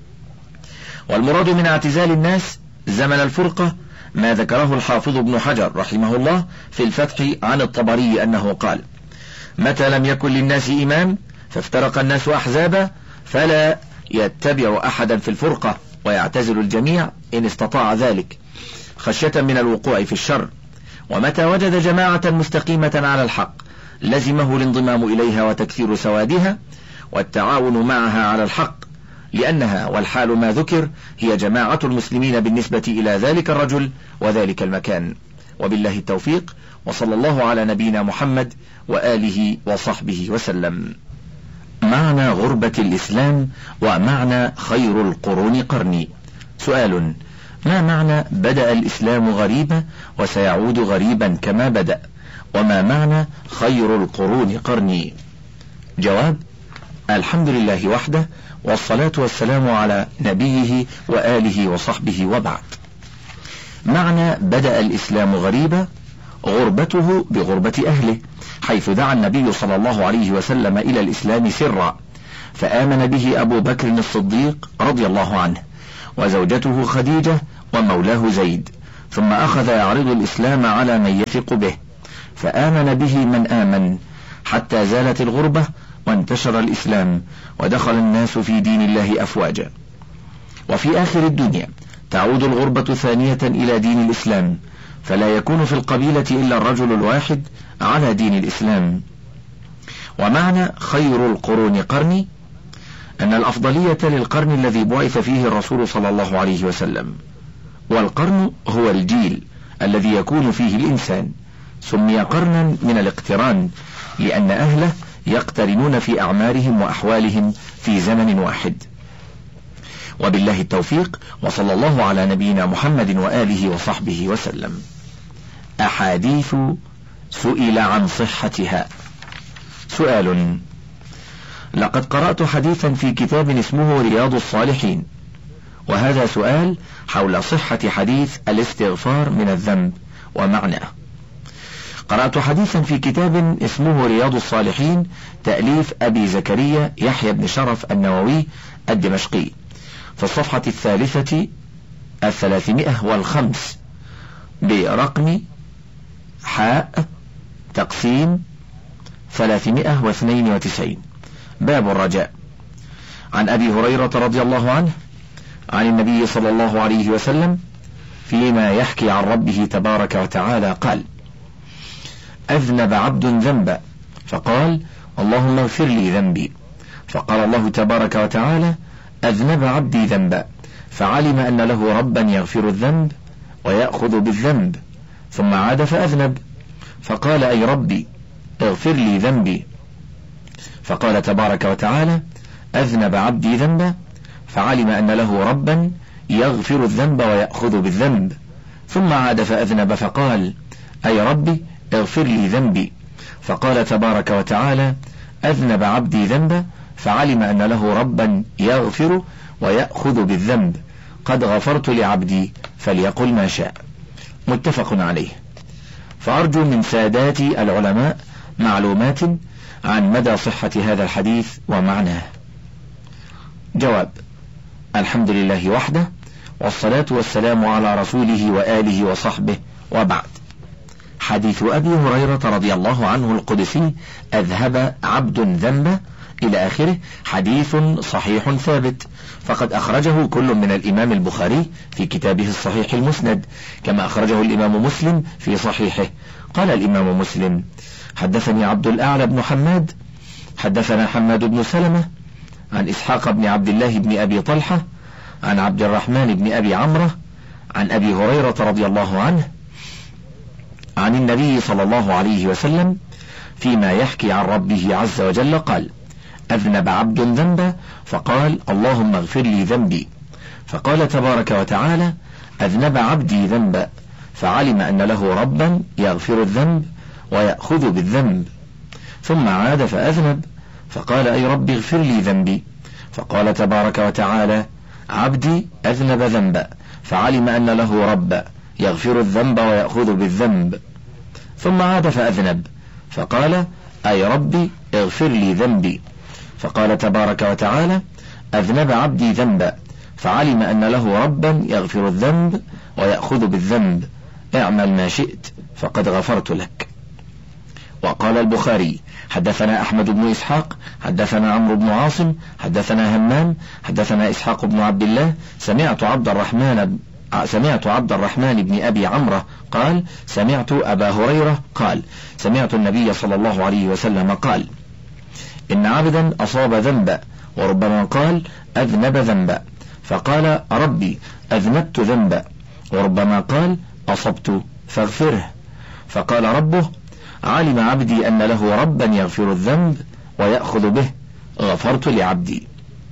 والمراد من اعتزال الناس زمن الفرقة ما ذكره الحافظ ابن حجر رحمه الله في الفتح عن الطبري أنه قال: متى لم يكن للناس إمام فافترق الناس أحزابا فلا يتبع أحدا في الفرقة ويعتزل الجميع إن استطاع ذلك خشية من الوقوع في الشر. ومتى وجد جماعة مستقيمة على الحق لزمه الانضمام إليها وتكثير سوادها والتعاون معها على الحق، لأنها والحال ما ذكر هي جماعة المسلمين بالنسبة إلى ذلك الرجل وذلك المكان. وبالله التوفيق، وصلى الله على نبينا محمد وآله وصحبه وسلم. معنى غربة الإسلام ومعنى خير القرون قرني. سؤال: ما معنى بدأ الإسلام غريبا وسيعود غريبا كما بدأ؟ وما معنى خير القرون قرني؟ جواب: الحمد لله وحده، والصلاة والسلام على نبيه وآله وصحبه، وبعد. معنى بدأ الإسلام غريبا غربته بغربة أهله، حيث دعا النبي صلى الله عليه وسلم إلى الإسلام سرا، فآمن به أبو بكر الصديق رضي الله عنه وزوجته خديجة ومولاه زيد، ثم أخذ يعرض الإسلام على من يثق به، فآمن به من آمن حتى زالت الغربة وانتشر الإسلام ودخل الناس في دين الله أفواجا. وفي آخر الدنيا تعود الغربة ثانية إلى دين الإسلام، فلا يكون في القبيلة إلا الرجل الواحد على دين الإسلام. ومعنى خير القرون قرني أن الأفضلية للقرن الذي بعث فيه الرسول صلى الله عليه وسلم، والقرن هو الجيل الذي يكون فيه الإنسان، سمي قرنا من الاقتران لأن أهله يقترنون في أعمارهم وأحوالهم في زمن واحد. وبالله التوفيق، وصلى الله على نبينا محمد وآله وصحبه وسلم. أحاديث سئل عن صحتها. سؤال: لقد قرأت حديثا في كتاب اسمه رياض الصالحين، وهذا سؤال حول صحة حديث الاستغفار من الذنب ومعناه. قرأت حديثا في كتاب اسمه رياض الصالحين تأليف أبي زكريا يحيى بن شرف النووي الدمشقي، في الصفحة الثالثة الثلاثمائة والخمس برقم حاء تقسيم ثلاثمائة واثنين وتسعين، باب الرجاء، عن أبي هريرة رضي الله عنه عن النبي صلى الله عليه وسلم فيما يحكي عن ربه تبارك وتعالى قال: أذنب عبد ذنبا فقال: اللهم اغفر لي ذنبي، فقال الله تبارك وتعالى: أذنب عبدي ذنبا، فعلم أن له ربا يغفر الذنب ويأخذ بالذنب، ثم عاد فأذنب، فقال: أي ربي اغفر لي ذنبي، فقال تبارك وتعالى: أذنب عبدي ذنبا، فعلم أن له ربا يغفر الذنب ويأخذ بالذنب، ثم عاد فأذنب، فقال: أي ربي اغفر لي ذنبي، فقال تبارك وتعالى: أذنب عبدي ذنبا، فعلم أن له ربا يغفر ويأخذ بالذنب، قد غفرت لعبدي فليقل ما شاء. متفق عليه. فأرجو من سادات العلماء معلومات عن مدى صحة هذا الحديث ومعناه. جواب: الحمد لله وحده، والصلاة والسلام على رسوله وآله وصحبه، وبعد. حديث أبي هريرة رضي الله عنه القدسي أذهب عبد ذنبه إلى آخره حديث صحيح ثابت، فقد أخرجه كل من الإمام البخاري في كتابه الصحيح المسند، كما أخرجه الإمام مسلم في صحيحه. قال الإمام مسلم: حدثني عبد الأعلى بن حماد حدثنا حماد بن سلمة عن إسحاق بن عبد الله بن أبي طلحة عن عبد الرحمن بن أبي عمرة عن أبي هريرة رضي الله عنه عن النبي صلى الله عليه وسلم فيما يحكي عن ربه عز وجل قال: أذنب عبد ذنبا فقال: اللهم اغفر لي ذنبي، فقال تبارك وتعالى: أذنب عبدي ذنبا، فعلم أن له ربا يغفر الذنب ويأخذ بالذنب، ثم عاد فأذنب، فقال: أي رب اغفر لي ذنبي، فقال تبارك وتعالى: عبدي أذنب ذنبا، فعلم أن له ربا يغفر الذنب ويأخذ بالذنب، ثم عاد فأذنب، فقال: أي ربي اغفر لي ذنبي، فقال تبارك وتعالى: أذنب عبدي ذنبا، فعلم أن له ربا يغفر الذنب ويأخذ بالذنب، اعمل ما شئت فقد غفرت لك. وقال البخاري: حدثنا أحمد بن إسحاق حدثنا عمرو بن عاصم حدثنا همام حدثنا إسحاق بن عبد الله سمعت عبد الرحمن سمعت عبد الرحمن بن أبي عمرة قال: سمعت أبا هريرة قال: سمعت النبي صلى الله عليه وسلم قال: إن عبدا أصاب ذنبا، وربما قال أذنب ذنبا، فقال: ربي أذنبت ذنبا، وربما قال أصبت فاغفره، فقال ربه: علم عبدي أن له ربا يغفر الذنب ويأخذ به، غفرت لعبدي.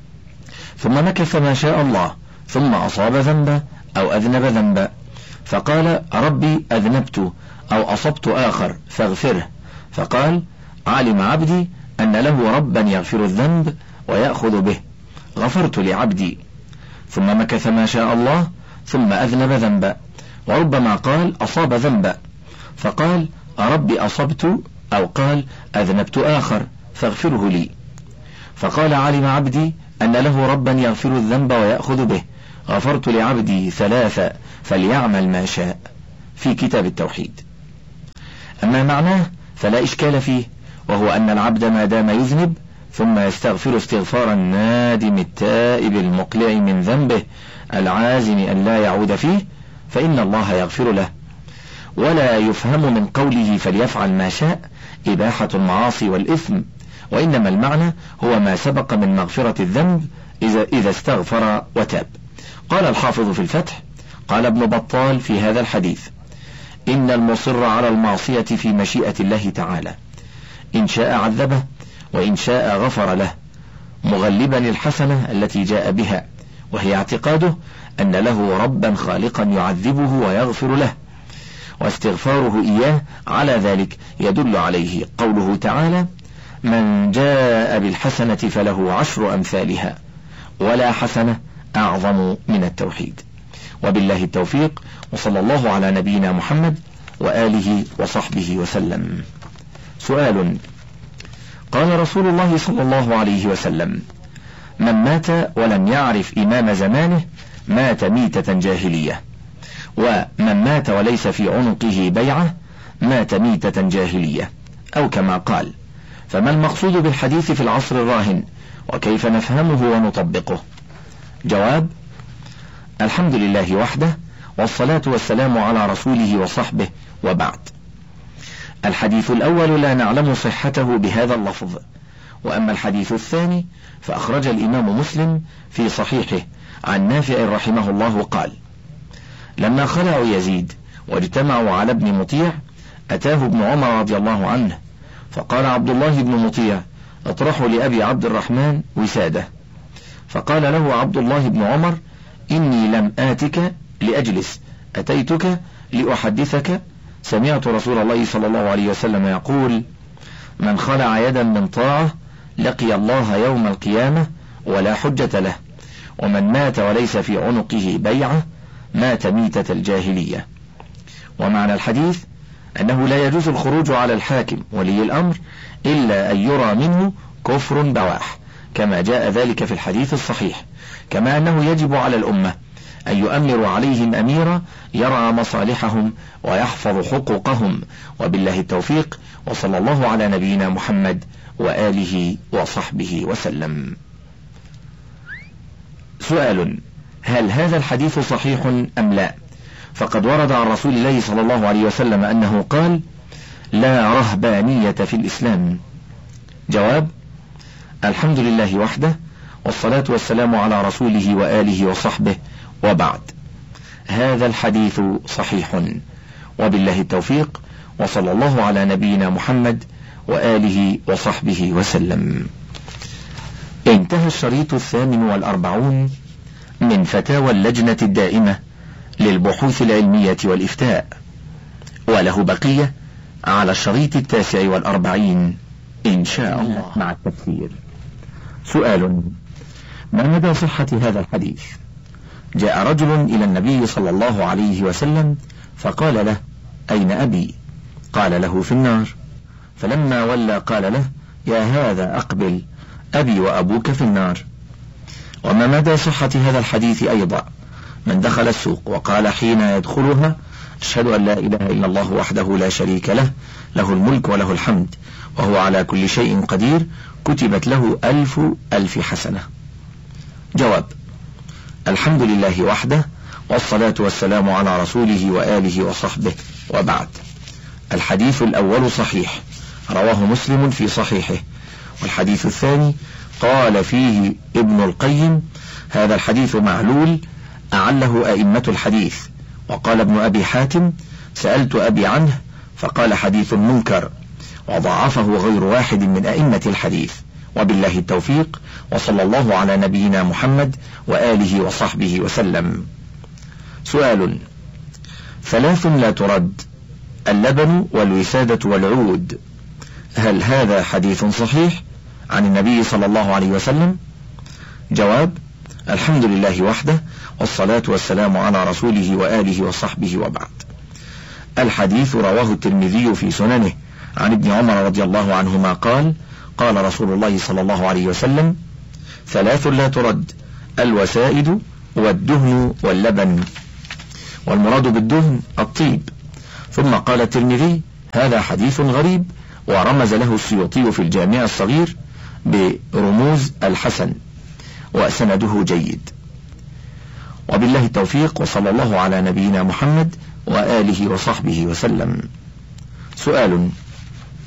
ثم مكث ما شاء الله، ثم أصاب ذنبا أو أذنب ذنبا، فقال: ربي أذنبت أو أصبت آخر فاغفره، فقال: علم عبدي أن له ربا يغفر الذنب ويأخذ به، غفرت لعبدي. ثم مكث ما شاء الله، ثم أذنب ذنبا، وربما قال أصاب ذنبا، فقال: ربي أصبت أو قال أذنبت آخر فاغفره لي، فقال علم عبدي أن له ربا يغفر الذنب ويأخذ به، غفرت لعبدي ثلاثة فليعمل ما شاء، في كتاب التوحيد. أما معناه فلا إشكال فيه، وهو أن العبد ما دام يذنب ثم يستغفر استغفار النادم التائب المقلع من ذنبه العازم أن لا يعود فيه فإن الله يغفر له. ولا يفهم من قوله فليفعل ما شاء إباحة المعاصي والإثم، وإنما المعنى هو ما سبق من مغفرة الذنب إذا, إذا استغفر وتاب. قال الحافظ في الفتح: قال ابن بطال في هذا الحديث: إن المصر على المعصية في مشيئة الله تعالى، إن شاء عذبه وإن شاء غفر له، مغلبا الحسنة التي جاء بها، وهي اعتقاده أن له ربا خالقا يعذبه ويغفر له، واستغفاره إياه على ذلك يدل عليه قوله تعالى: من جاء بالحسنة فله عشر أمثالها ولا حسنة أعظم من التوحيد. وبالله التوفيق، وصلى الله على نبينا محمد وآله وصحبه وسلم. سؤال: قال رسول الله صلى الله عليه وسلم: من مات ولم يعرف إمام زمانه مات ميتة جاهلية، ومن مات وليس في عنقه بيعة مات ميتة جاهلية، أو كما قال. فما المقصود بالحديث في العصر الراهن، وكيف نفهمه ونطبقه؟ جواب: الحمد لله وحده، والصلاة والسلام على رسوله وصحبه، وبعد. الحديث الأول لا نعلم صحته بهذا اللفظ، وأما الحديث الثاني فأخرج الإمام مسلم في صحيحه عن نافع رحمه الله قال: لما خلعوا يزيد واجتمعوا على ابن مطيع أتاه ابن عمر رضي الله عنه، فقال عبد الله بن مطيع: اطرحوا لأبي عبد الرحمن وساده. فقال له عبد الله بن عمر: إني لم آتك لأجلس، أتيتك لأحدثك. سمعت رسول الله صلى الله عليه وسلم يقول: من خلع يدا من طاعة لقي الله يوم القيامة ولا حجة له، ومن مات وليس في عنقه بيعة مات ميتة الجاهلية. ومعنى الحديث أنه لا يجوز الخروج على الحاكم ولي الأمر إلا أن يرى منه كفر بواح، كما جاء ذلك في الحديث الصحيح، كما أنه يجب على الأمة أن يؤمر عليهم أميرا يرعى مصالحهم ويحفظ حقوقهم. وبالله التوفيق، وصلى الله على نبينا محمد وآله وصحبه وسلم. سؤال: هل هذا الحديث صحيح أم لا؟ فقد ورد عن رسول الله صلى الله عليه وسلم أنه قال: لا رهبانية في الإسلام. جواب: الحمد لله وحده، والصلاة والسلام على رسوله وآله وصحبه، وبعد. هذا الحديث صحيح، وبالله التوفيق، وصلى الله على نبينا محمد وآله وصحبه وسلم. انتهى الشريط الثامن والأربعون من فتاوى اللجنة الدائمة للبحوث العلمية والإفتاء، وله بقية على الشريط التاسع والأربعين إن شاء الله مع التفسير. سؤال: ما مدى صحة هذا الحديث؟ جاء رجل إلى النبي صلى الله عليه وسلم فقال له: أين أبي؟ قال له: في النار. فلما ولى قال له: يا هذا أقبل، أبي وأبوك في النار. وما مدى صحة هذا الحديث أيضا؟ من دخل السوق وقال حين يدخلها: أشهد أن لا إله إلا الله وحده لا شريك له، له الملك وله الحمد وهو على كل شيء قدير، كتبت له ألف ألف حسنة. جواب: الحمد لله وحده، والصلاة والسلام على رسوله وآله وصحبه، وبعد. الحديث الأول صحيح، رواه مسلم في صحيحه. والحديث الثاني قال فيه ابن القيم: هذا الحديث معلول، أعله أئمة الحديث. وقال ابن أبي حاتم: سألت أبي عنه فقال حديث منكر، وضعفه غير واحد من أئمة الحديث. وبالله التوفيق، وصلى الله على نبينا محمد وآله وصحبه وسلم. سؤال: ثلاث لا ترد: اللبن والوسادة والعود، هل هذا حديث صحيح عن النبي صلى الله عليه وسلم؟ جواب: الحمد لله وحده، والصلاة والسلام على رسوله وآله وصحبه، وبعد. الحديث رواه الترمذي في سننه عن ابن عمر رضي الله عنهما قال: قال رسول الله صلى الله عليه وسلم: ثلاث لا ترد: الوسائد والدهن واللبن. والمراد بالدهن الطيب. ثم قال الترمذي: هذا حديث غريب، ورمز له السيوطي في الجامع الصغير برموز الحسن، وسنده جيد. وبالله التوفيق، وصلى الله على نبينا محمد وآله وصحبه وسلم. سؤال: